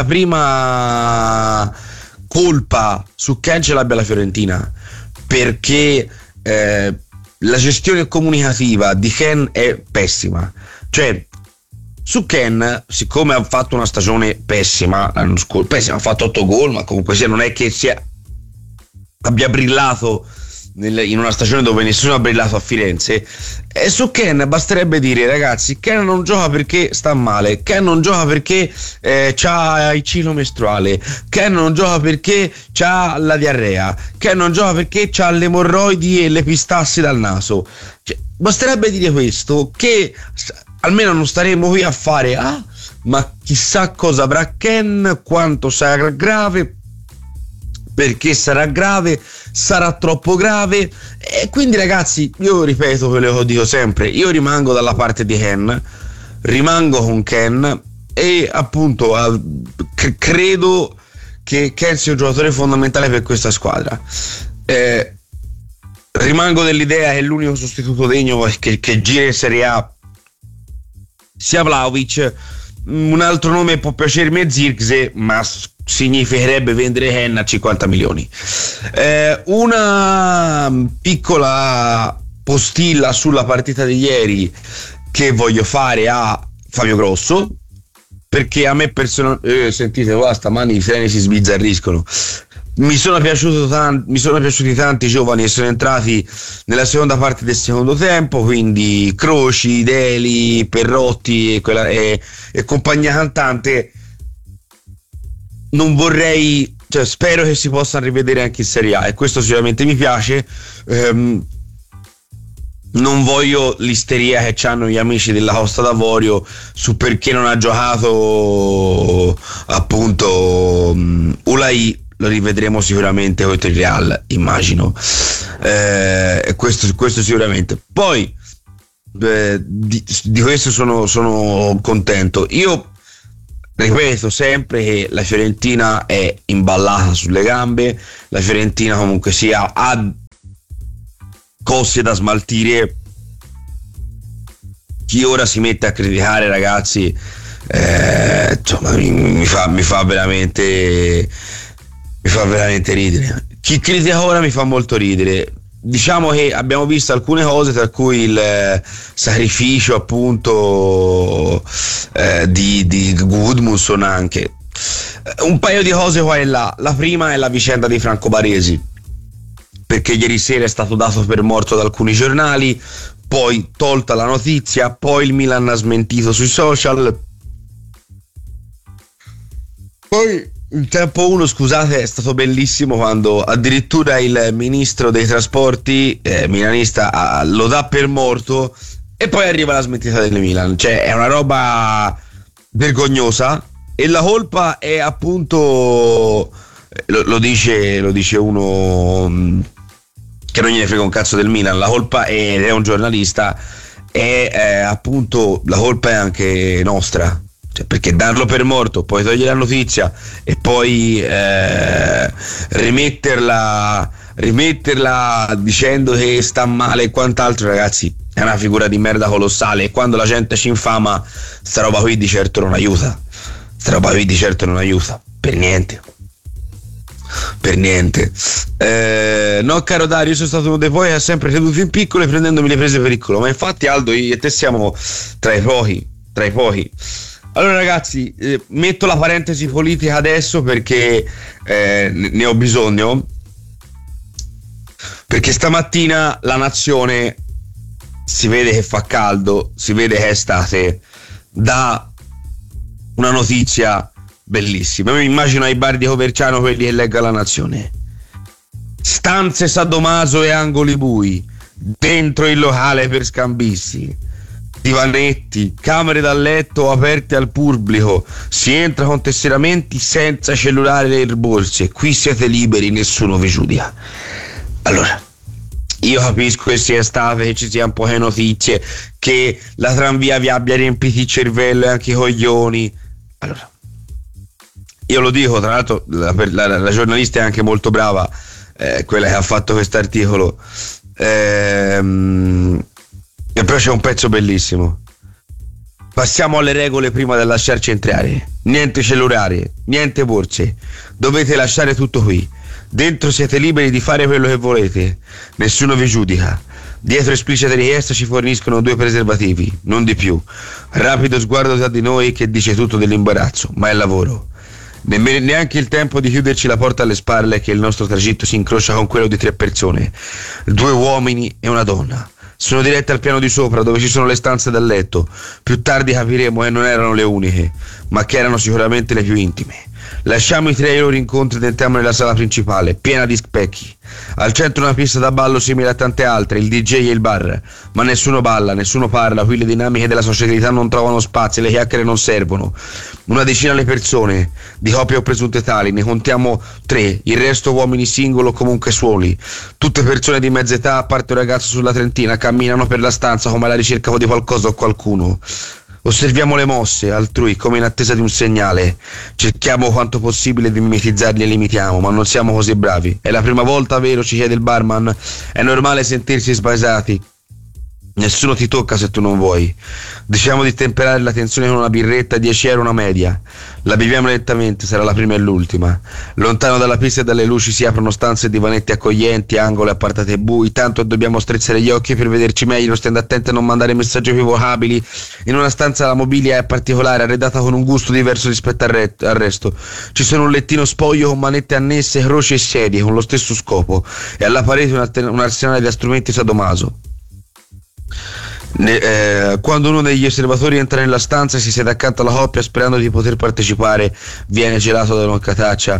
prima colpa su Ken ce l'abbia la Fiorentina, perché eh, la gestione comunicativa di Ken è pessima. Cioè, su Ken, siccome ha fatto una stagione pessima l'anno scorso, pessima, ha fatto otto gol, ma comunque sia non è che sia abbia brillato nel, in una stagione dove nessuno ha brillato a Firenze. E su Ken basterebbe dire, ragazzi, Ken non gioca perché sta male, Ken non gioca perché eh, c'ha il ciclo mestruale, Ken non gioca perché c'ha la diarrea, Ken non gioca perché c'ha le emorroidi e le pistassi dal naso. Cioè, basterebbe dire questo, che almeno non staremo qui a fare ah, ma chissà cosa avrà Ken, quanto sarà grave, perché sarà grave, sarà troppo grave. E quindi, ragazzi, io ripeto quello che dico sempre, io rimango dalla parte di Ken, rimango con Ken e appunto c- credo che Ken sia un giocatore fondamentale per questa squadra. Eh, rimango dell'idea che l'unico sostituto degno che, che gira in Serie A sia Vlahovic. Un altro nome può piacermi è Zirkzee, ma significherebbe vendere Ken a cinquanta milioni. Eh, una piccola postilla sulla partita di ieri che voglio fare a Fabio Grosso, perché a me personalmente, eh, sentite qua stamani i freni si sbizzarriscono, mi sono piaciuto tan- mi sono piaciuti tanti giovani che sono entrati nella seconda parte del secondo tempo, quindi Croci, Deli, Perrotti e, quella, e, e compagnia cantante. Non vorrei cioè, spero che si possano rivedere anche in Serie A, e questo sicuramente mi piace. ehm, non voglio l'isteria che hanno gli amici della Costa d'Avorio su perché non ha giocato appunto um, Ulai. Lo rivedremo sicuramente contro il Real, immagino, eh, questo, questo sicuramente. Poi eh, di, di questo sono, sono contento. Io ripeto sempre che la Fiorentina è imballata sulle gambe, la Fiorentina comunque sia ha cose da smaltire. Chi ora si mette a criticare, ragazzi, eh, insomma, mi, mi, fa, mi fa veramente mi fa veramente ridere. Chi critica ora mi fa molto ridere. Diciamo che abbiamo visto alcune cose, tra cui il eh, sacrificio appunto eh, di, di Gudmundsson, anche un paio di cose qua e là. La prima è la vicenda di Franco Baresi, perché ieri sera è stato dato per morto da alcuni giornali, poi tolta la notizia, poi il Milan ha smentito sui social, poi il tempo uno, scusate, è stato bellissimo quando addirittura il ministro dei trasporti eh, milanista ah, lo dà per morto e poi arriva la smentita del Milan. Cioè è una roba vergognosa, e la colpa è appunto lo, lo dice lo dice uno mh, che non gliene frega un cazzo del Milan. La colpa è, ed è un giornalista, è eh, appunto la colpa è anche nostra. Perché darlo per morto, poi togliere la notizia e poi eh, rimetterla rimetterla dicendo che sta male e quant'altro, ragazzi, è una figura di merda colossale. E quando la gente ci infama, sta roba qui di certo non aiuta. Sta roba qui di certo non aiuta per niente. Per niente. Eh, no, caro Dario, io sono stato uno dei poi che ha sempre creduto in piccolo e prendendomi le prese per il culo. Ma infatti, Aldo, io e te siamo tra i pochi, tra i pochi. Allora, ragazzi, eh, metto la parentesi politica adesso perché eh, ne ho bisogno, perché stamattina la nazione si vede che fa caldo, si vede che è estate, dà una notizia bellissima. Io mi immagino ai bar di Coverciano quelli che legga la nazione: stanze sadomaso e angoli bui dentro il locale per scambisti, divanetti, camere da letto aperte al pubblico, si entra con tesseramenti senza cellulare e borse, qui siete liberi, nessuno vi giudica. Allora, io capisco che sia estate, che ci siano poche notizie, che la tranvia vi abbia riempito il cervello e anche i coglioni. Allora, io lo dico, tra l'altro la, la, la giornalista è anche molto brava, eh, quella che ha fatto questo articolo, ehm e però c'è un pezzo bellissimo. Passiamo alle regole prima di lasciarci entrare. Niente cellulare, niente borse. Dovete lasciare tutto qui. Dentro siete liberi di fare quello che volete. Nessuno vi giudica. Dietro esplicita richiesta ci forniscono due preservativi, non di più. Rapido sguardo tra di noi che dice tutto dell'imbarazzo, ma è lavoro. Nemmeno, neanche il tempo di chiuderci la porta alle spalle che il nostro tragitto si incrocia con quello di tre persone. Due uomini e una donna. Sono dirette al piano di sopra, dove ci sono le stanze da letto. Più tardi capiremo che non erano le uniche, ma che erano sicuramente le più intime. Lasciamo i tre ai loro incontri ed entriamo nella sala principale, piena di specchi. Al centro una pista da ballo simile a tante altre, il D J e il bar. Ma nessuno balla, nessuno parla, qui le dinamiche della socialità non trovano spazio, le chiacchiere non servono. Una decina le persone, di coppie o presunte tali, ne contiamo tre, il resto uomini singolo o comunque suoli. Tutte persone di mezza età, a parte un ragazzo sulla trentina, camminano per la stanza come alla ricerca di qualcosa o qualcuno. Osserviamo le mosse altrui come in attesa di un segnale. Cerchiamo quanto possibile di mimetizzarli e li imitiamo, ma non siamo così bravi. È la prima volta, vero? Ci chiede il barman. È normale sentirsi sbasati. Nessuno ti tocca se tu non vuoi. Diciamo di temperare la tensione con una birretta, dieci euro una media. La beviamo lentamente, sarà la prima e l'ultima. Lontano dalla pista e dalle luci si aprono stanze e divanetti accoglienti, angoli appartate bui. Tanto dobbiamo strizzare gli occhi per vederci meglio, stando attenti a non mandare messaggi equivocabili. In una stanza la mobilia è particolare, arredata con un gusto diverso rispetto al, re- al resto. Ci sono un lettino spoglio con manette annesse, croci e sedie con lo stesso scopo. E alla parete un, atten- un arsenale di strumenti sadomaso. Ne, eh, quando uno degli osservatori entra nella stanza e si siede accanto alla coppia sperando di poter partecipare, viene gelato da una cataccia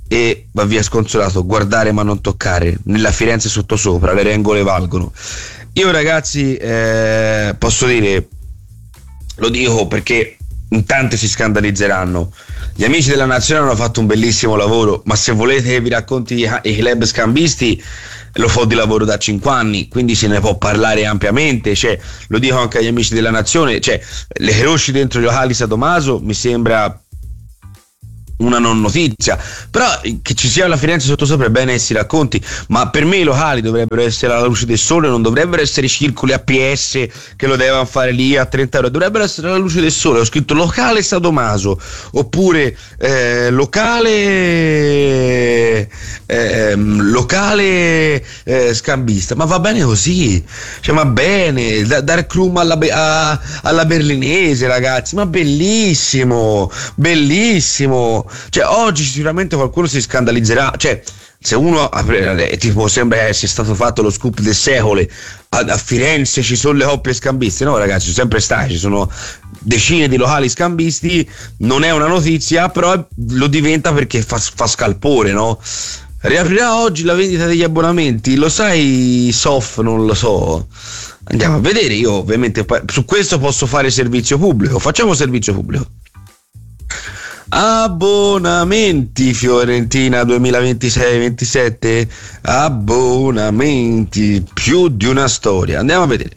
e va via sconsolato. Guardare ma non toccare, nella Firenze sottosopra le regole valgono. Io ragazzi eh, posso dire, lo dico perché in tanti si scandalizzeranno, gli amici della Nazionale hanno fatto un bellissimo lavoro, ma se volete che vi racconti i, i club scambisti, lo fo di lavoro da cinque anni, quindi se ne può parlare ampiamente, cioè, lo dico anche agli amici della Nazione, cioè, le Hiroshi dentro i locali Sadomaso mi sembra una non notizia, però che ci sia la Firenze sottosopra è bene che si racconti, ma per me i locali dovrebbero essere alla luce del sole, non dovrebbero essere i circoli A P S che lo devono fare lì a trenta euro, dovrebbero essere alla luce del sole. Ho scritto locale Sadomaso oppure eh, locale eh, locale eh, scambista, ma va bene così, cioè va bene, da, Dark Room alla, a, alla berlinese, ragazzi, ma bellissimo, bellissimo. Cioè oggi sicuramente qualcuno si scandalizzerà, cioè se uno eh, tipo sembra essere stato fatto lo scoop del secolo, a, a Firenze ci sono le coppie scambiste, no ragazzi, sono sempre stati, ci sono decine di locali scambisti, non è una notizia, però lo diventa perché fa, fa scalpore, no? Riaprirà oggi la vendita degli abbonamenti, lo sai Sof? Non lo so, andiamo a vedere. Io ovviamente su questo posso fare servizio pubblico, facciamo servizio pubblico. Abbonamenti Fiorentina duemilaventisei ventisette, abbonamenti, più di una storia, andiamo a vedere.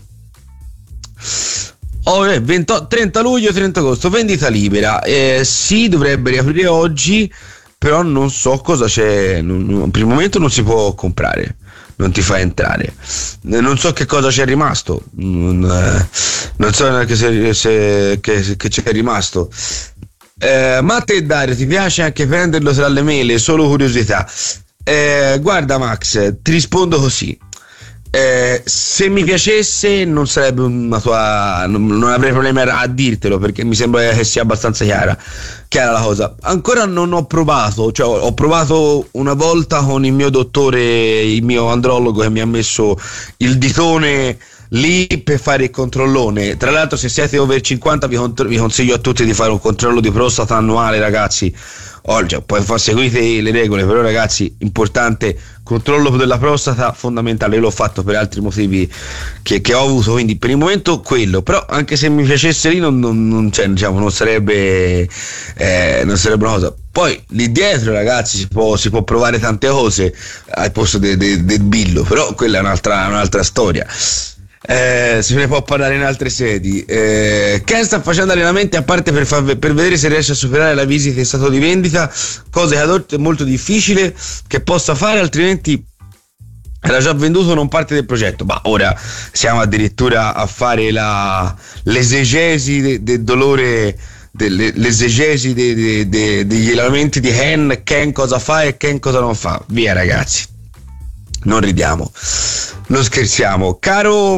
Oh, eh, venti, trenta luglio, trenta agosto, vendita libera, eh, si dovrebbe riaprire oggi, però non so cosa c'è, non, non, per il momento non si può comprare, non ti fa entrare, non so che cosa c'è rimasto, non, eh, non so neanche se, se che, che c'è rimasto. Eh, ma a te Dario ti piace anche prenderlo tra le mele? Solo curiosità. Eh, guarda Max, ti rispondo così. Eh, se mi piacesse non sarebbe una tua, non, non avrei problemi a, a dirtelo, perché mi sembra che sia abbastanza chiara chiara la cosa. Ancora non ho provato, cioè ho provato una volta con il mio dottore, il mio andrologo, che mi ha messo il ditone lì per fare il controllone. Tra l'altro se siete over cinquanta vi, contro- vi consiglio a tutti di fare un controllo di prostata annuale, ragazzi. Oh, cioè, poi fa, seguite le regole, però ragazzi, importante, controllo della prostata fondamentale. Io l'ho fatto per altri motivi che, che ho avuto, quindi per il momento quello. Però anche se mi piacesse lì non, non, non, cioè, diciamo, non sarebbe eh, non sarebbe una cosa. Poi lì dietro ragazzi si può, si può provare tante cose al posto del de, de billo, però quella è un'altra, un'altra storia. Eh, se ne può parlare in altre sedi. eh, Ken sta facendo allenamenti a parte per, far, per vedere se riesce a superare la visita in stato di vendita, cosa che ad oggi è molto difficile che possa fare, altrimenti era già venduto, non parte del progetto. Ma ora siamo addirittura a fare la, l'esegesi del de dolore, de, l'esegesi de, de, de, degli allenamenti di Ken. Ken cosa fa e Ken cosa non fa. Via ragazzi, non ridiamo, non scherziamo. Caro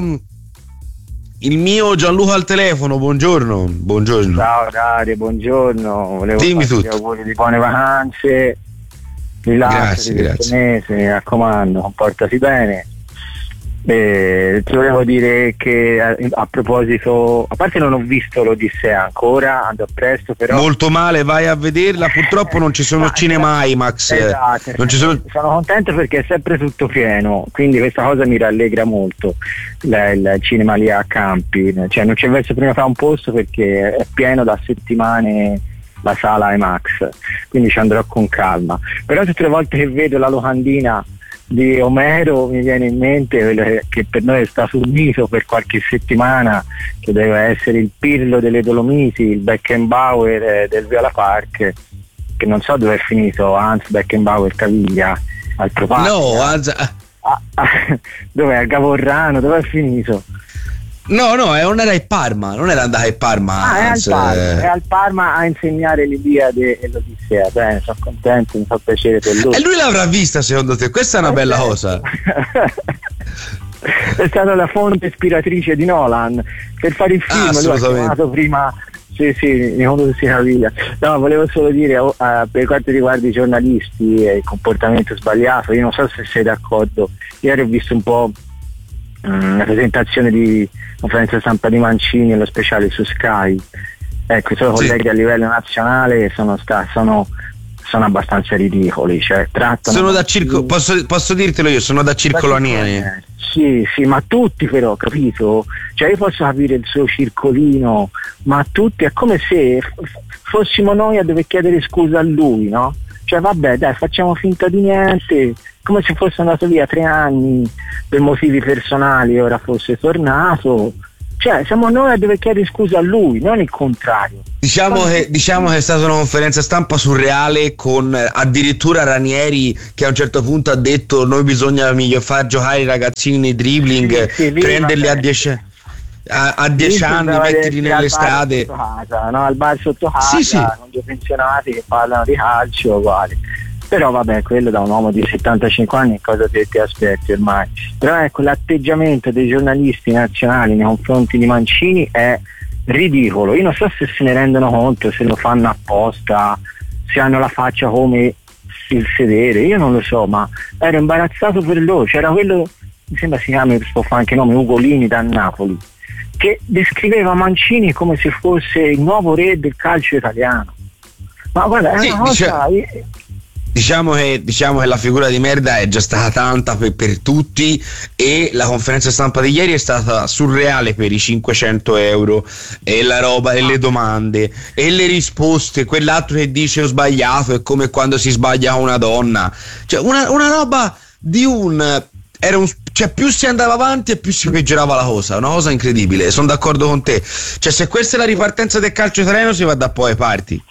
il mio Gianluca al telefono, buongiorno. Buongiorno. Ciao Dario, buongiorno. Volevo Dimmi farti tutto. gli auguri di buone vacanze. Rilassati questo mese, mi raccomando, comportati bene. Eh, ti volevo dire che a, a proposito, a parte non ho visto l'Odissea ancora, andrò presto, però molto male, vai a vederla. Purtroppo non ci sono cinema IMAX. Esatto, non ci sono... sono contento perché è sempre tutto pieno, quindi questa cosa mi rallegra molto. La, il cinema lì a Campi, cioè non ci ho messo prima fa un posto perché è pieno da settimane la sala IMAX, quindi ci andrò con calma. Però tutte le volte che vedo la locandina di Omero mi viene in mente quello che per noi è stato unito per qualche settimana, che deve essere il Pirlo delle Dolomiti, il Beckenbauer del Viola Park, che non so dove è finito. Hans Beckenbauer Caviglia al Propaglia. No, Hans... ah, ah, dov'è? Al Gavorrano, dove è finito? No, no, non era il Parma, non era andato al Parma. Ah, è al, Hans, Parma, eh... è al Parma a insegnare l'Iliade e l'Odissea. Bene, sono contento, mi fa piacere per lui. E lui l'avrà vista secondo te? Questa è una bella cosa. È stata la fonte ispiratrice di Nolan per fare il film. Ah, lui ha chiamato prima. Sì, sì, mi conto che si caviglia. No, volevo solo dire, uh, per quanto riguarda i giornalisti e il comportamento sbagliato, io non so se sei d'accordo. Ieri ho visto un po' um, la presentazione di conferenza stampa di Mancini, lo speciale su Sky. Ecco, i suoi colleghi sì. a livello nazionale sono, sta, sono sono abbastanza ridicoli, cioè trattano. Sono da circo, posso, posso dirtelo io, sono da circolo Aniene. Sì, sì, ma tutti però, capito? Cioè io posso capire il suo circolino, ma tutti è come se f- fossimo noi a dover chiedere scusa a lui, no? Cioè vabbè, dai, facciamo finta di niente, come se fosse andato via tre anni per motivi personali e ora fosse tornato. Cioè siamo noi a dover chiedere scusa a lui, non il contrario. Diciamo che, diciamo che è stata una conferenza stampa surreale, con addirittura Ranieri che a un certo punto ha detto noi bisogna miglior far giocare i ragazzini nei dribbling, sì, sì, prenderli a dieci a, a dieci anni, metterli nelle strade casa, no? Al bar sotto casa, sì, sì. Con due pensionati che parlano di calcio uguali. Però vabbè, quello da un uomo di settantacinque anni cosa te ti aspetti ormai. Però ecco, l'atteggiamento dei giornalisti nazionali nei confronti di Mancini è ridicolo. Io non so se se ne rendono conto, se lo fanno apposta, se hanno la faccia come il sedere, io non lo so, ma ero imbarazzato per loro. C'era quello, mi sembra si chiama, può fare anche nome, Ugolini da Napoli, che descriveva Mancini come se fosse il nuovo re del calcio italiano. Ma guarda, è sì, una cosa... Dice... Diciamo che, diciamo che la figura di merda è già stata tanta per, per tutti, e la conferenza stampa di ieri è stata surreale per i cinquecento euro e la roba e le domande e le risposte. Quell'altro che dice ho sbagliato è come quando si sbaglia una donna, cioè una, una roba di un... Era un, cioè più si andava avanti e più si peggiorava la cosa, una cosa incredibile. Sono d'accordo con te, cioè se questa è la ripartenza del calcio italiano si va da poi ai parti.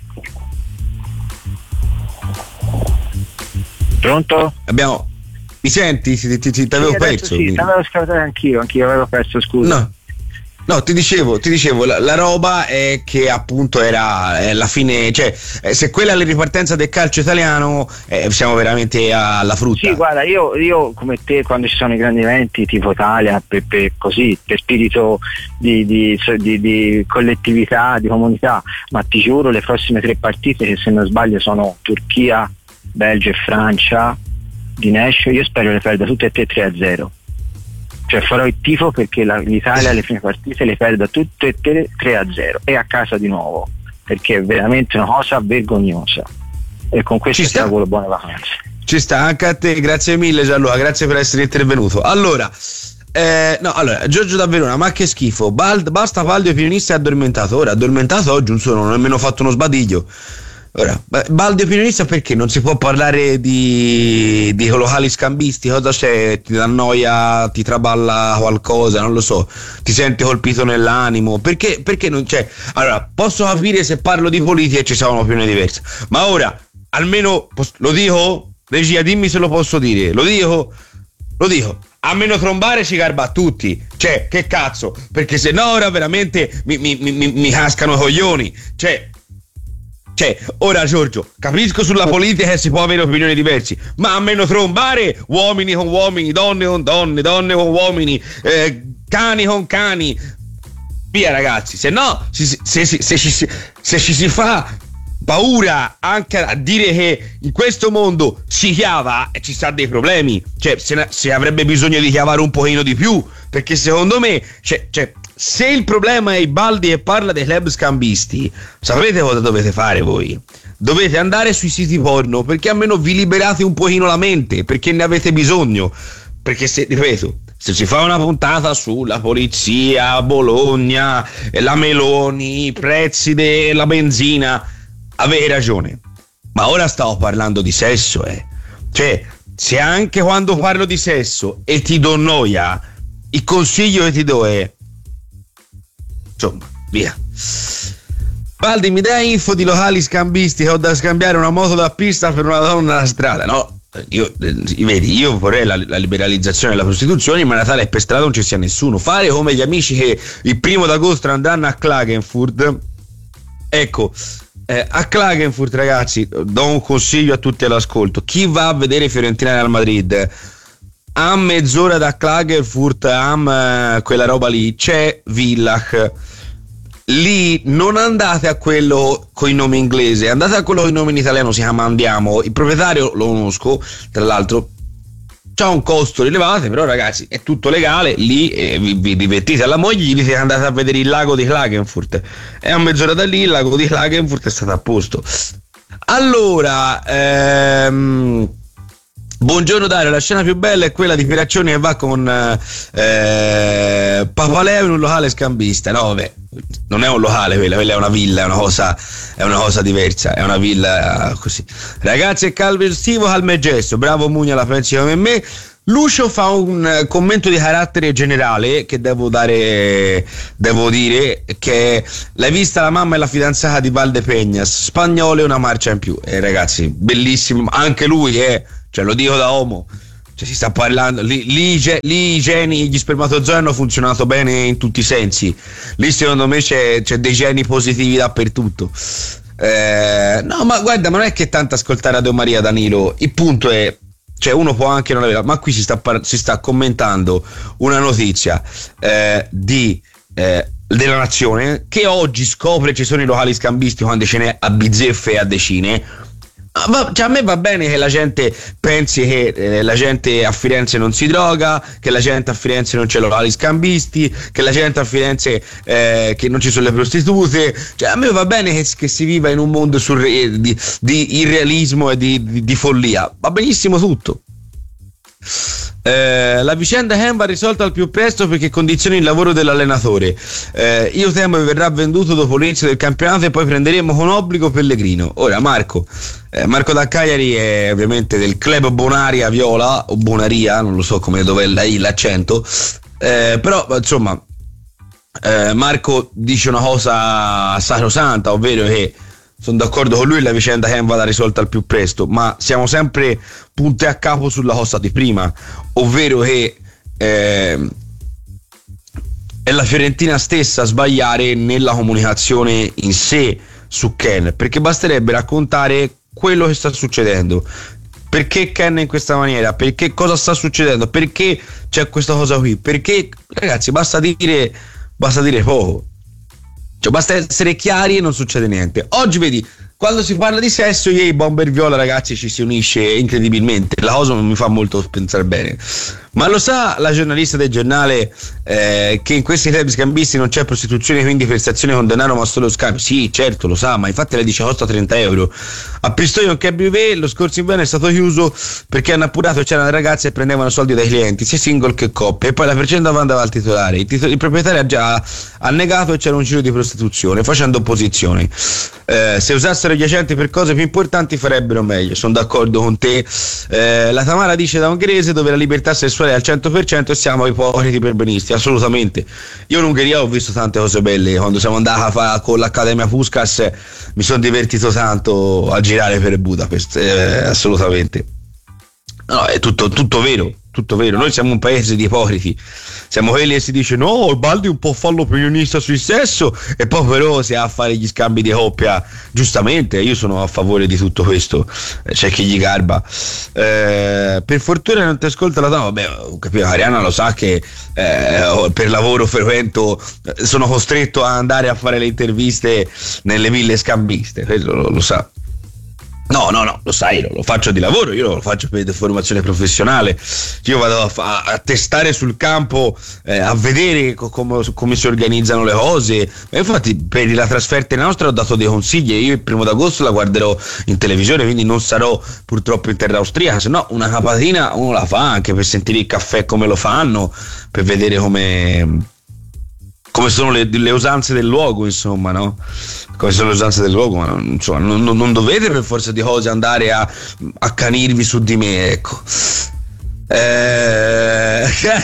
Pronto? Abbiamo. Mi senti? Ti, ti, ti, ti avevo sì, perso. Sì, ti avevo scattato anch'io, anch'io avevo perso, scusa. No. No, ti dicevo, ti dicevo, la, la roba è che appunto era eh, la fine, cioè eh, se quella è la ripartenza del calcio italiano, eh, siamo veramente alla frutta. Sì, guarda, io, io come te, quando ci sono i grandi eventi tipo Italia, per, per così, per spirito di, di, di, di collettività, di comunità, ma ti giuro le prossime tre partite, che se non sbaglio sono Turchia, Belgio e Francia di Nash, io spero le perda tutte e te tre a zero. Cioè farò il tifo perché la, l'Italia le prime partite le perda tutte e tre, tre a zero e a casa di nuovo, perché è veramente una cosa vergognosa. E con questo ti auguro buone vacanze. Ci sta, anche a te, grazie mille Gianluca, grazie per essere intervenuto. Allora eh, no, allora Giorgio da Verona, ma che schifo, Bald, basta Paldio Opinionista è addormentato. Ora addormentato oggi, non so, non ho nemmeno fatto uno sbadiglio. Ora, Baldi Opinionista perché non si può parlare di, di locali scambisti? Cosa c'è? Ti dà noia, ti traballa qualcosa, non lo so, ti senti colpito nell'animo? Perché, perché non c'è? Allora, posso capire se parlo di politica e ci sono un'opinione diversa, ma ora, almeno, lo dico? Regia, dimmi se lo posso dire, lo dico? Lo dico. Almeno trombare ci garba a tutti, cioè, che cazzo? Perché se no ora veramente mi, mi, mi, mi cascano i coglioni, cioè... Cioè, ora Giorgio, capisco sulla politica che si può avere opinioni diverse, ma a meno trombare uomini con uomini, donne con donne, donne con uomini, eh, cani con cani, via ragazzi, se no se, se, se, se, se, se ci si fa paura anche a dire che in questo mondo si chiava e ci sta dei problemi, cioè se, se avrebbe bisogno di chiavare un pochino di più, perché secondo me cioè, cioè se il problema è i Baldi e parla dei club scambisti, sapete cosa dovete fare voi? Dovete andare sui siti porno, perché almeno vi liberate un pochino la mente, perché ne avete bisogno. Perché se, ripeto, se si fa una puntata sulla polizia a Bologna, la Meloni, i prezzi della benzina, avete ragione. Ma ora stavo parlando di sesso, eh. Cioè, se anche quando parlo di sesso e ti do noia, il consiglio che ti do è insomma, via. Baldi, mi dai info di locali scambisti che ho da scambiare una moto da pista per una donna alla strada? No, io, vedi, io vorrei la, la liberalizzazione della prostituzione, ma a Natale e per strada non ci sia nessuno. Fare come gli amici che il primo d'agosto andranno a Klagenfurt. Ecco, eh, a Klagenfurt, ragazzi, do un consiglio a tutti all'ascolto. Chi va a vedere Fiorentina Real Madrid, a mezz'ora da Klagenfurt, a quella roba lì c'è Villach. Lì non andate a quello con i nomi inglesi, andate a quello con i nomi in italiano, si chiama Andiamo. Il proprietario lo conosco, tra l'altro c'ha un costo rilevato, però ragazzi è tutto legale. Lì eh, vi, vi divertite alla moglie, gli dite che andate a vedere il lago di Klagenfurt, e a mezz'ora da lì il lago di Klagenfurt è stato a posto. Allora, ehm, buongiorno Dario, la scena più bella è quella di Piraccioni che va con eh, Papaleo in un locale scambista. No, vabbè, non è un locale quella, quella è una villa, è una cosa, è una cosa diversa, è una villa così. Ragazzi, è calvo estivo, calma e gesto, bravo Mugna, la pensi come me. Lucio fa un commento di carattere generale che devo dare, devo dire che l'hai vista la mamma e la fidanzata di Valdepeñas, Spagnolo e una marcia in più. E eh, ragazzi, bellissimo, anche lui è, cioè lo dico da uomo, cioè si sta parlando, lì, lì, lì i geni, gli spermatozoi hanno funzionato bene in tutti i sensi, lì secondo me c'è, c'è dei geni positivi dappertutto. Eh, no, ma guarda, ma non è che tanto ascoltare Radio Maria, Danilo, il punto è, cioè uno può anche non avere, ma qui si sta, par- si sta commentando una notizia eh, di eh, della Nazione che oggi scopre ci sono i locali scambisti quando ce n'è a bizzeffe e a decine. Va, cioè a me va bene che la gente pensi che eh, la gente a Firenze non si droga, che la gente a Firenze non c'è locali scambisti, che la gente a Firenze eh, che non ci sono le prostitute, cioè a me va bene che, che si viva in un mondo surre- di, di irrealismo e di, di, di follia, va benissimo tutto. Eh, la vicenda Ken va risolta al più presto perché condiziona il lavoro dell'allenatore. Eh, io temo che verrà venduto dopo l'inizio del campionato e poi prenderemo con obbligo Pellegrino. Ora Marco eh, Marco da Cagliari è ovviamente del club Bonaria Viola o Bonaria, non lo so come dov'è l'accento, eh, però insomma eh, Marco dice una cosa sacrosanta, ovvero che sono d'accordo con lui, la vicenda Ken vada risolta al più presto, ma siamo sempre punti a capo sulla cosa di prima, ovvero che eh, è la Fiorentina stessa a sbagliare nella comunicazione in sé su Ken, perché basterebbe raccontare quello che sta succedendo. Perché Ken è in questa maniera? Perché cosa sta succedendo? Perché c'è questa cosa qui? Perché, ragazzi, basta dire, basta dire poco. Cioè basta essere chiari e non succede niente. Oggi vedi, quando si parla di sesso, ieri Bomber Viola, ragazzi, ci si unisce incredibilmente. La cosa non mi fa molto pensare bene. Ma lo sa la giornalista del giornale eh, che in questi club scambisti non c'è prostituzione, quindi prestazione con denaro ma solo scambio? Sì, certo, lo sa, ma infatti lei dice costa trenta euro. A Pistoia un cab privé lo scorso inverno è stato chiuso perché hanno appurato, c'erano ragazze e prendevano soldi dai clienti, sia single che coppie, e poi la vicenda andava al titolare. Il, titolo, il proprietario ha già ha negato e c'era un giro di prostituzione, facendo opposizione. Eh, se usassero gli agenti per cose più importanti farebbero meglio, sono d'accordo con te. Eh, la Tamara dice da ungherese dove la libertà sessuale è al cento per cento e siamo ipocriti perbenisti, assolutamente. Io in Ungheria ho visto tante cose belle, quando siamo andati a fare con l'Accademia Puskás mi sono divertito tanto a girare per Budapest, eh, assolutamente. No, è tutto, tutto vero, tutto vero. Noi siamo un paese di ipocriti, siamo quelli che si dice no, il Baldi è un po' fallo opinionista sul sesso e poi però si ha a fare gli scambi di coppia. Giustamente, io sono a favore di tutto questo, c'è chi gli garba. Eh, per fortuna non ti ascolta la donna, vabbè, ho capito, Arianna lo sa che eh, per lavoro frequento sono costretto ad andare a fare le interviste nelle ville scambiste, quello lo, lo sa. No, no, no, lo sai, lo faccio di lavoro, io lo faccio per formazione professionale, io vado a, fa- a testare sul campo, eh, a vedere co- come, come si organizzano le cose, e infatti per la trasferta nostra ho dato dei consigli, io il primo d'agosto la guarderò in televisione, quindi non sarò purtroppo in terra austriaca, se no una capatina uno la fa anche per sentire il caffè come lo fanno, per vedere come... come sono le, le usanze del luogo, insomma, no? Come sono le usanze del luogo, ma non, insomma, non, non dovete per forza di cose andare a accanirvi su di me, ecco. Eh...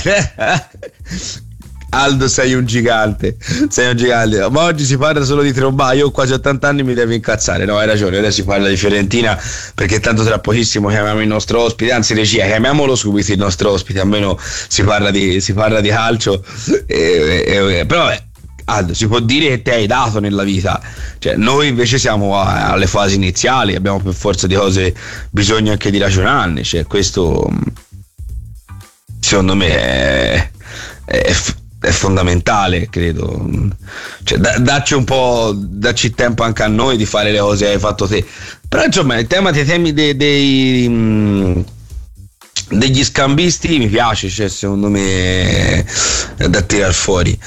Aldo, sei un gigante, sei un gigante. Ma oggi si parla solo di Trombà, io ho quasi ottanta anni, mi devo incazzare. No, hai ragione, adesso si parla di Fiorentina perché tanto tra pochissimo chiamiamo il nostro ospite, anzi regia, chiamiamolo subito il nostro ospite, almeno si parla di, si parla di calcio. E, e, e, però vabbè, Aldo, si può dire che te hai dato nella vita, cioè noi invece siamo a, alle fasi iniziali, abbiamo per forza di cose bisogno anche di ragionarne, cioè questo secondo me è, è è fondamentale, credo, cioè, da, dacci un po', dacci tempo anche a noi di fare le cose che hai fatto te. Però insomma il tema dei temi dei, dei mh, degli scambisti mi piace, cioè secondo me è da tirar fuori.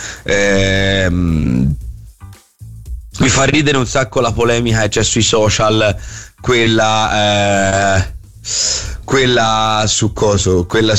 Ehm, mi fa ridere un sacco la polemica che c'è sui social quella eh, quella su coso, quella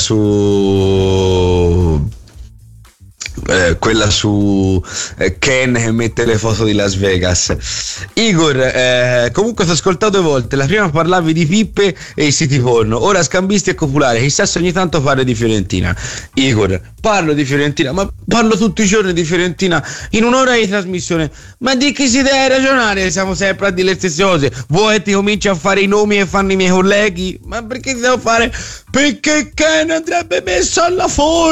su Eh, quella su eh, Ken che mette le foto di Las Vegas. Igor, eh, comunque ti ho ascoltato due volte. La prima parlavi di pippe e i siti porno, ora scambisti e copulare. Chissà se ogni tanto parli di Fiorentina. Igor, parlo di Fiorentina, ma parlo tutti i giorni di Fiorentina in un'ora di trasmissione. Ma di che si deve ragionare? Siamo sempre a dire le stesse cose. Vuoi che ti cominci a fare i nomi e fanno i miei colleghi? Ma perché ti devo fare? Perché Ken andrebbe messo alla forza?